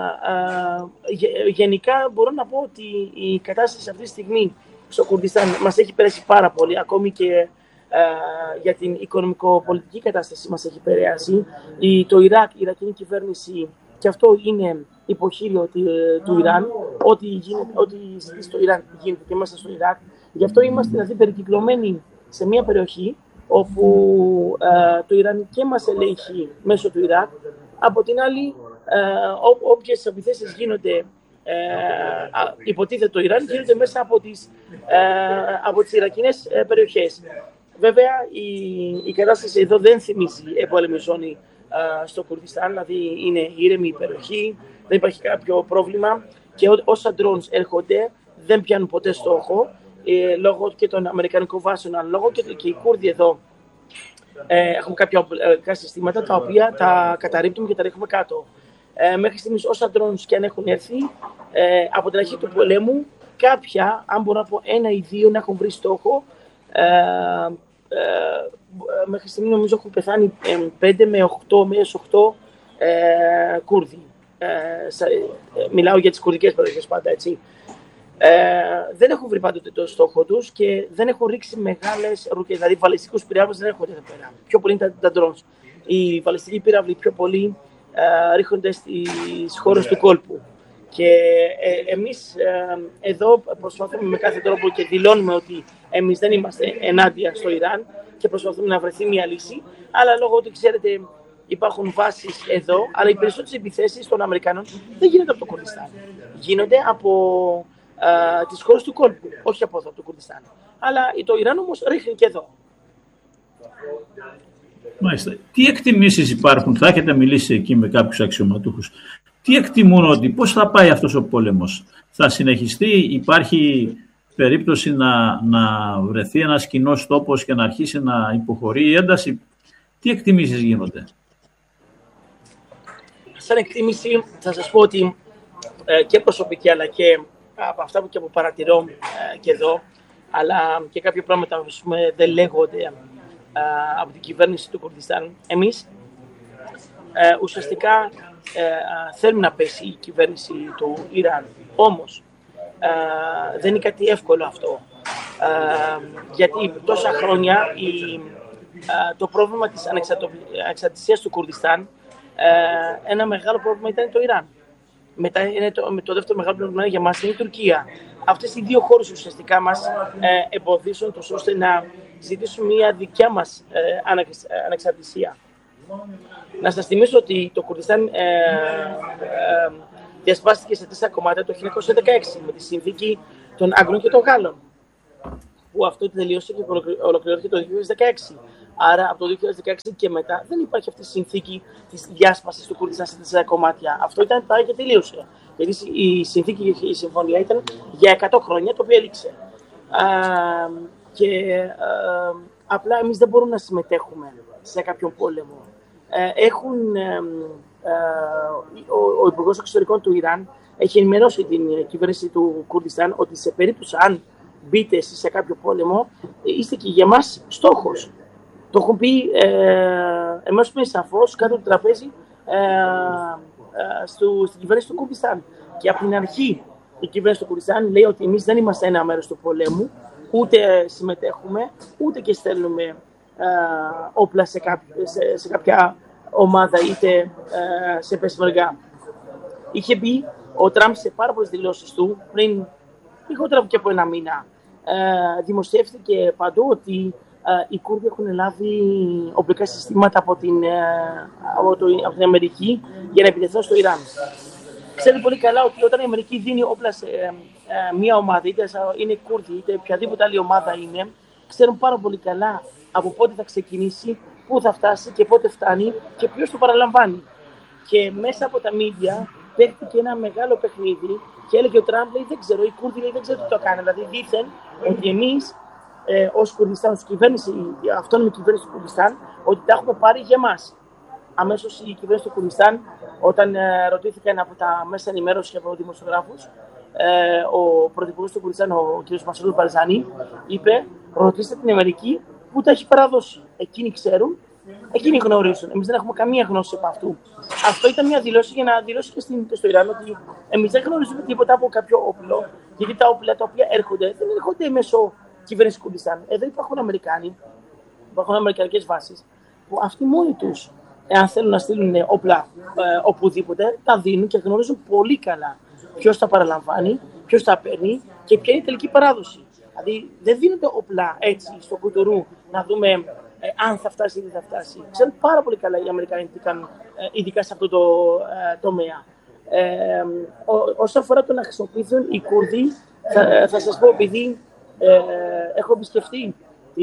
γενικά μπορώ να πω ότι η κατάσταση αυτή τη στιγμή στο Κουρδιστάν μας έχει περάσει πάρα πολύ, ακόμη και για την οικονομικο-πολιτική κατάσταση μας έχει επηρεάσει. Το Ιράκ, η Ιρακινή κυβέρνηση, και αυτό είναι υποχείριο του Ιράν, ό,τι ζητήσει στο Ιράν γίνεται και μέσα στο Ιράκ. Γι' αυτό είμαστε δηλαδή περικυκλωμένοι σε μια περιοχή όπου το Ιράν και μας ελέγχει μέσω του Ιράκ. Από την άλλη, όποιες επιθέσεις γίνονται, υποτίθεται το Ιράν, γίνονται μέσα από τις Ιρακινές περιοχές. Βέβαια, η κατάσταση εδώ δεν θυμίζει εμπόλεμη ζώνη στο Κουρδιστάν, δηλαδή είναι ήρεμη η περιοχή, δεν υπάρχει κάποιο πρόβλημα, και όσα drones έρχονται δεν πιάνουν ποτέ στόχο, λόγω και των αμερικανικών βάσεων, αλλά λόγω και οι Κούρδοι εδώ έχουν κάποια συστήματα τα οποία τα καταρρίπτουμε και τα ρίχνουμε κάτω. Μέχρι στιγμής όσα drones και αν έχουν έρθει, από την αρχή του πολέμου, κάποια, αν μπορώ να πω 1 ή 2 να έχουν βρει στόχο, μέχρι στιγμή νομίζω έχουν πεθάνει 5 με 8 μέχρι 8 Κούρδοι. Μιλάω για τις κουρδικές περιοχές πάντα, έτσι. Δεν έχουν βρει πάντοτε το στόχο τους και δεν έχουν ρίξει μεγάλες ρουκές, δηλαδή βαλιστικούς πυράβλους δεν έρχονται εδώ πέρα. Πιο πολύ είναι τα drones. Οι βαλιστικοί πύραυλοι πιο πολύ ρίχνονται στις χώρες του κόλπου. Και εμείς εδώ προσπαθούμε με κάθε τρόπο και δηλώνουμε ότι εμείς δεν είμαστε ενάντια στο Ιράν και προσπαθούμε να βρεθεί μια λύση, αλλά λόγω ότι ξέρετε υπάρχουν βάσεις εδώ, αλλά οι περισσότερες επιθέσεις των Αμερικανών δεν γίνονται από το Κουρδιστάν. Γίνονται από τις χώρες του κόλπου, όχι από εδώ, από το Κουρδιστάν. Αλλά το Ιράν όμως ρίχνει και εδώ. Μάλιστα. Τι εκτιμήσεις υπάρχουν, θα έχετε μιλήσει εκεί με κάποιους αξιωματούχους, τι εκτιμούν ότι πώς θα πάει αυτός ο πόλεμος, θα συνεχιστεί, υπάρχει περίπτωση να βρεθεί ένας κοινός τόπος και να αρχίσει να υποχωρεί η ένταση, τι εκτιμήσεις γίνονται? Σαν εκτίμηση θα σας πω ότι και προσωπική αλλά και από αυτά που παρατηρώ και εδώ, αλλά και κάποια πράγματα που δεν λέγονται από την κυβέρνηση του Κουρδιστάν, εμείς ουσιαστικά θέλουμε να πέσει η κυβέρνηση του Ιράν. Όμως δεν είναι κάτι εύκολο αυτό, γιατί τόσα χρόνια το πρόβλημα της ανεξαρτησίας του Κουρδιστάν, ένα μεγάλο πρόβλημα ήταν το Ιράν. Μετά το δεύτερο μεγάλο πρόβλημα για μας είναι η Τουρκία. Αυτές οι δύο χώρες ουσιαστικά μας εμποδίσουν ώστε να ζητήσουμε μια δικιά μας ανεξαρτησία. Να σας θυμίσω ότι το Κουρδιστάν διασπάστηκε σε 4 κομμάτια το 1916 με τη συνθήκη των Άγγλων και των Γάλλων, που αυτό τελείωσε και ολοκληρώθηκε το 2016. Άρα από το 2016 και μετά δεν υπάρχει αυτή η συνθήκη της διάσπασης του Κουρδιστάν σε 4 κομμάτια. Αυτό ήταν πάει και τελείωσε. Γιατί η συνθήκη και η συμφωνία ήταν για 100 χρόνια, το οποίο έληξε. Απλά εμείς δεν μπορούμε να συμμετέχουμε σε κάποιον πόλεμο. Ο Υπουργός Εξωτερικών του Ιράν έχει ενημερώσει την κυβέρνηση του Κουρδιστάν ότι σε περίπτωση αν μπείτε σε κάποιο πόλεμο, είστε και για μας στόχος. Το έχουν πει εμάς με σαφώς κάτω του τραπέζι στην κυβέρνηση του Κουρδιστάν. Και από την αρχή η κυβέρνηση του Κουρδιστάν λέει ότι εμείς δεν είμαστε ένα μέρος του πολέμου, ούτε συμμετέχουμε, ούτε και στέλνουμε όπλα σε κάποια ομάδα είτε σε πεσμεργά. Είχε πει ο Τραμπ σε πάρα πολλές δηλώσεις του πριν λιγότερα και από ένα μήνα. Δημοσιεύτηκε παντού ότι οι Κούρδοι έχουν λάβει οπλικά συστήματα από την Αμερική για να επιτεθούν στο Ιράν. Ξέρετε πολύ καλά ότι όταν η Αμερική δίνει όπλα σε μια ομάδα, είτε είναι Κούρδοι είτε οποιαδήποτε άλλη ομάδα είναι, ξέρουν πάρα πολύ καλά από πότε θα ξεκινήσει, πού θα φτάσει και πότε φτάνει και ποιος το παραλαμβάνει. Και μέσα από τα media παίχτηκε ένα μεγάλο παιχνίδι και έλεγε ο Τραμπ, λέει, δεν ξέρω, οι Κούρδοι λέει, δεν ξέρω τι το κάνει. Δηλαδή δήθεν ότι εμείς ως Κουρδιστάν, ως κυβέρνηση, η αυτόνομη κυβέρνηση του Κουρδιστάν, ότι τα έχουμε πάρει για μας. Αμέσως η κυβέρνηση του Κουρδιστάν, όταν ρωτήθηκαν από τα μέσα ενημέρωση και από δημοσιογράφους, ο πρωθυπουργός του Κουρδιστάν, ο κ. Μασούρ Μπαρζάνι, είπε: ρωτήστε την Αμερική που τα έχει παραδώσει. Εκείνοι ξέρουν, εκείνοι γνωρίζουν. Εμείς δεν έχουμε καμία γνώση από αυτού. Αυτό ήταν μια δηλώση για να δηλώσει και στο Ιράν ότι εμείς δεν γνωρίζουμε τίποτα από κάποιο όπλο, γιατί τα όπλα τα οποία έρχονται δεν έρχονται μέσω κυβέρνηση Κουρδιστάν. Εδώ υπάρχουν Αμερικάνοι, υπάρχουν αμερικανικές βάσεις, που αυτοί μόνοι τους, εάν θέλουν να στείλουν όπλα οπουδήποτε, τα δίνουν και γνωρίζουν πολύ καλά ποιος τα παραλαμβάνει, ποιος τα παίρνει και ποια είναι η τελική παράδοση. Δηλαδή δεν δίνονται όπλα έτσι στο κουτουρού να δούμε αν θα φτάσει ή δεν θα φτάσει. Ξέρουν πάρα πολύ καλά οι Αμερικανοί τι κάνουν, ειδικά σε αυτό το τομέα. Όσον αφορά το να χρησιμοποιηθούν οι Κούρδοι, θα σας πω, επειδή έχω επισκεφτεί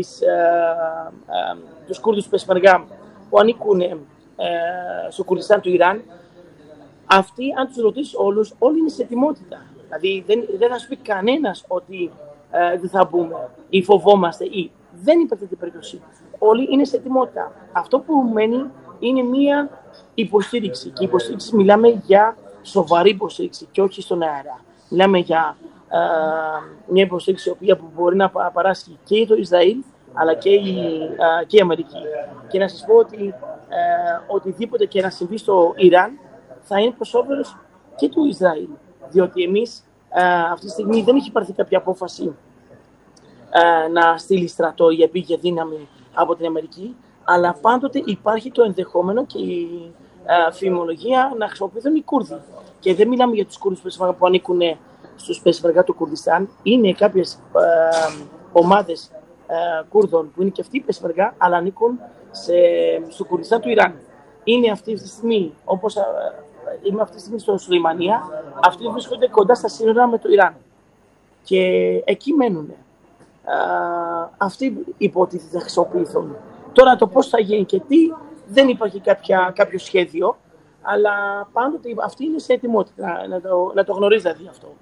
τους Κούρδους Πεσμεργά που ανήκουν στο Κουρδιστάν του Ιράν, αυτοί, αν τους ρωτήσεις όλους, όλοι είναι σε ετοιμότητα. Δηλαδή δεν θα σου πει κανένας ότι δεν θα μπούμε ή φοβόμαστε ή δεν υπάρχει τέτοια περίπτωση. Όλοι είναι σε ετοιμότητα. Αυτό που μένει είναι μία υποστήριξη. Και υποστήριξη μιλάμε για σοβαρή υποστήριξη και όχι στον αέρα. Μιλάμε για μια υποστήριξη η οποία μπορεί να παράσχει και το Ισραήλ αλλά και η Αμερική. Και να σας πω ότι οτιδήποτε και να συμβεί στο Ιράν θα είναι προς όφελος και του Ισραήλ. Διότι εμείς αυτή τη στιγμή δεν έχει πάρθει κάποια απόφαση να στείλει στρατό ή επίγεια δύναμη από την Αμερική, αλλά πάντοτε υπάρχει το ενδεχόμενο και η φημολογία να χρησιμοποιηθούν οι Κούρδοι. Και δεν μιλάμε για τους Κούρδους που ανήκουν στους Πεσμεργά του Κουρδιστάν. Είναι κάποιες ομάδες Κούρδων που είναι και αυτοί Πεσμεργά, αλλά ανήκουν στο Κουρδιστάν του Ιράν. Είναι αυτή τη στιγμή, όπως είμαι αυτή τη στιγμή στο Σουλεϊμανία, αυτοί βρίσκονται κοντά στα σύνορα με το Ιράν. Και εκεί μένουν. Αυτοί υποτίθεται θα χρησιμοποιηθούν. Τώρα το πώς θα γίνει και τι, δεν υπάρχει κάποιο σχέδιο, αλλά πάντοτε αυτοί είναι σε ετοιμότητα, να το γνωρίζει δηλαδή αυτό.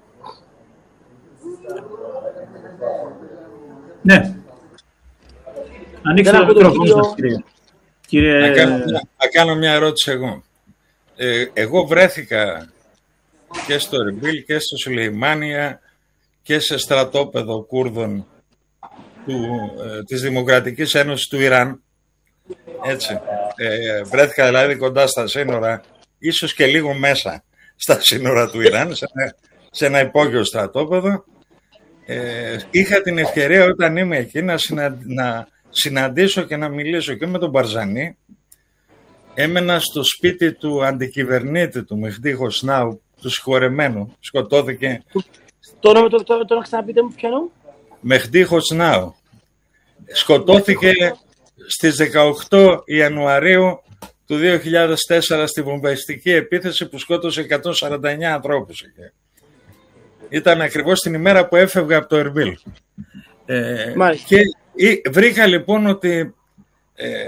Ναι. Ανοίξτε το μικρόφωνο σας, κύριε. Να κάνω μια ερώτηση εγώ. Εγώ βρέθηκα και στο Ερμπίλ και στο Σουλεϊμάνια και σε στρατόπεδο Κούρδων της Δημοκρατικής Ένωσης του Ιράν. Έτσι. Βρέθηκα δηλαδή κοντά στα σύνορα, ίσως και λίγο μέσα στα σύνορα του Ιράν, σε ένα υπόγειο στρατόπεδο. Είχα την ευκαιρία όταν είμαι εκεί να συναντήσω και να μιλήσω και με τον Μπαρζανί. Έμενα στο σπίτι του αντικυβερνήτη του Μεχντή Χοσνάου, του συγχωρεμένου. Σκοτώθηκε. Τώρα ξαναπείτε μου ποιανού. Μεχντή Χοσνάου. Σκοτώθηκε στις 18 Ιανουαρίου του 2004 στη βομβαϊστική επίθεση που σκότωσε 149 ανθρώπους. Ήταν ακριβώς την ημέρα που έφευγα από το Ερμπίλ. Και βρήκα λοιπόν ότι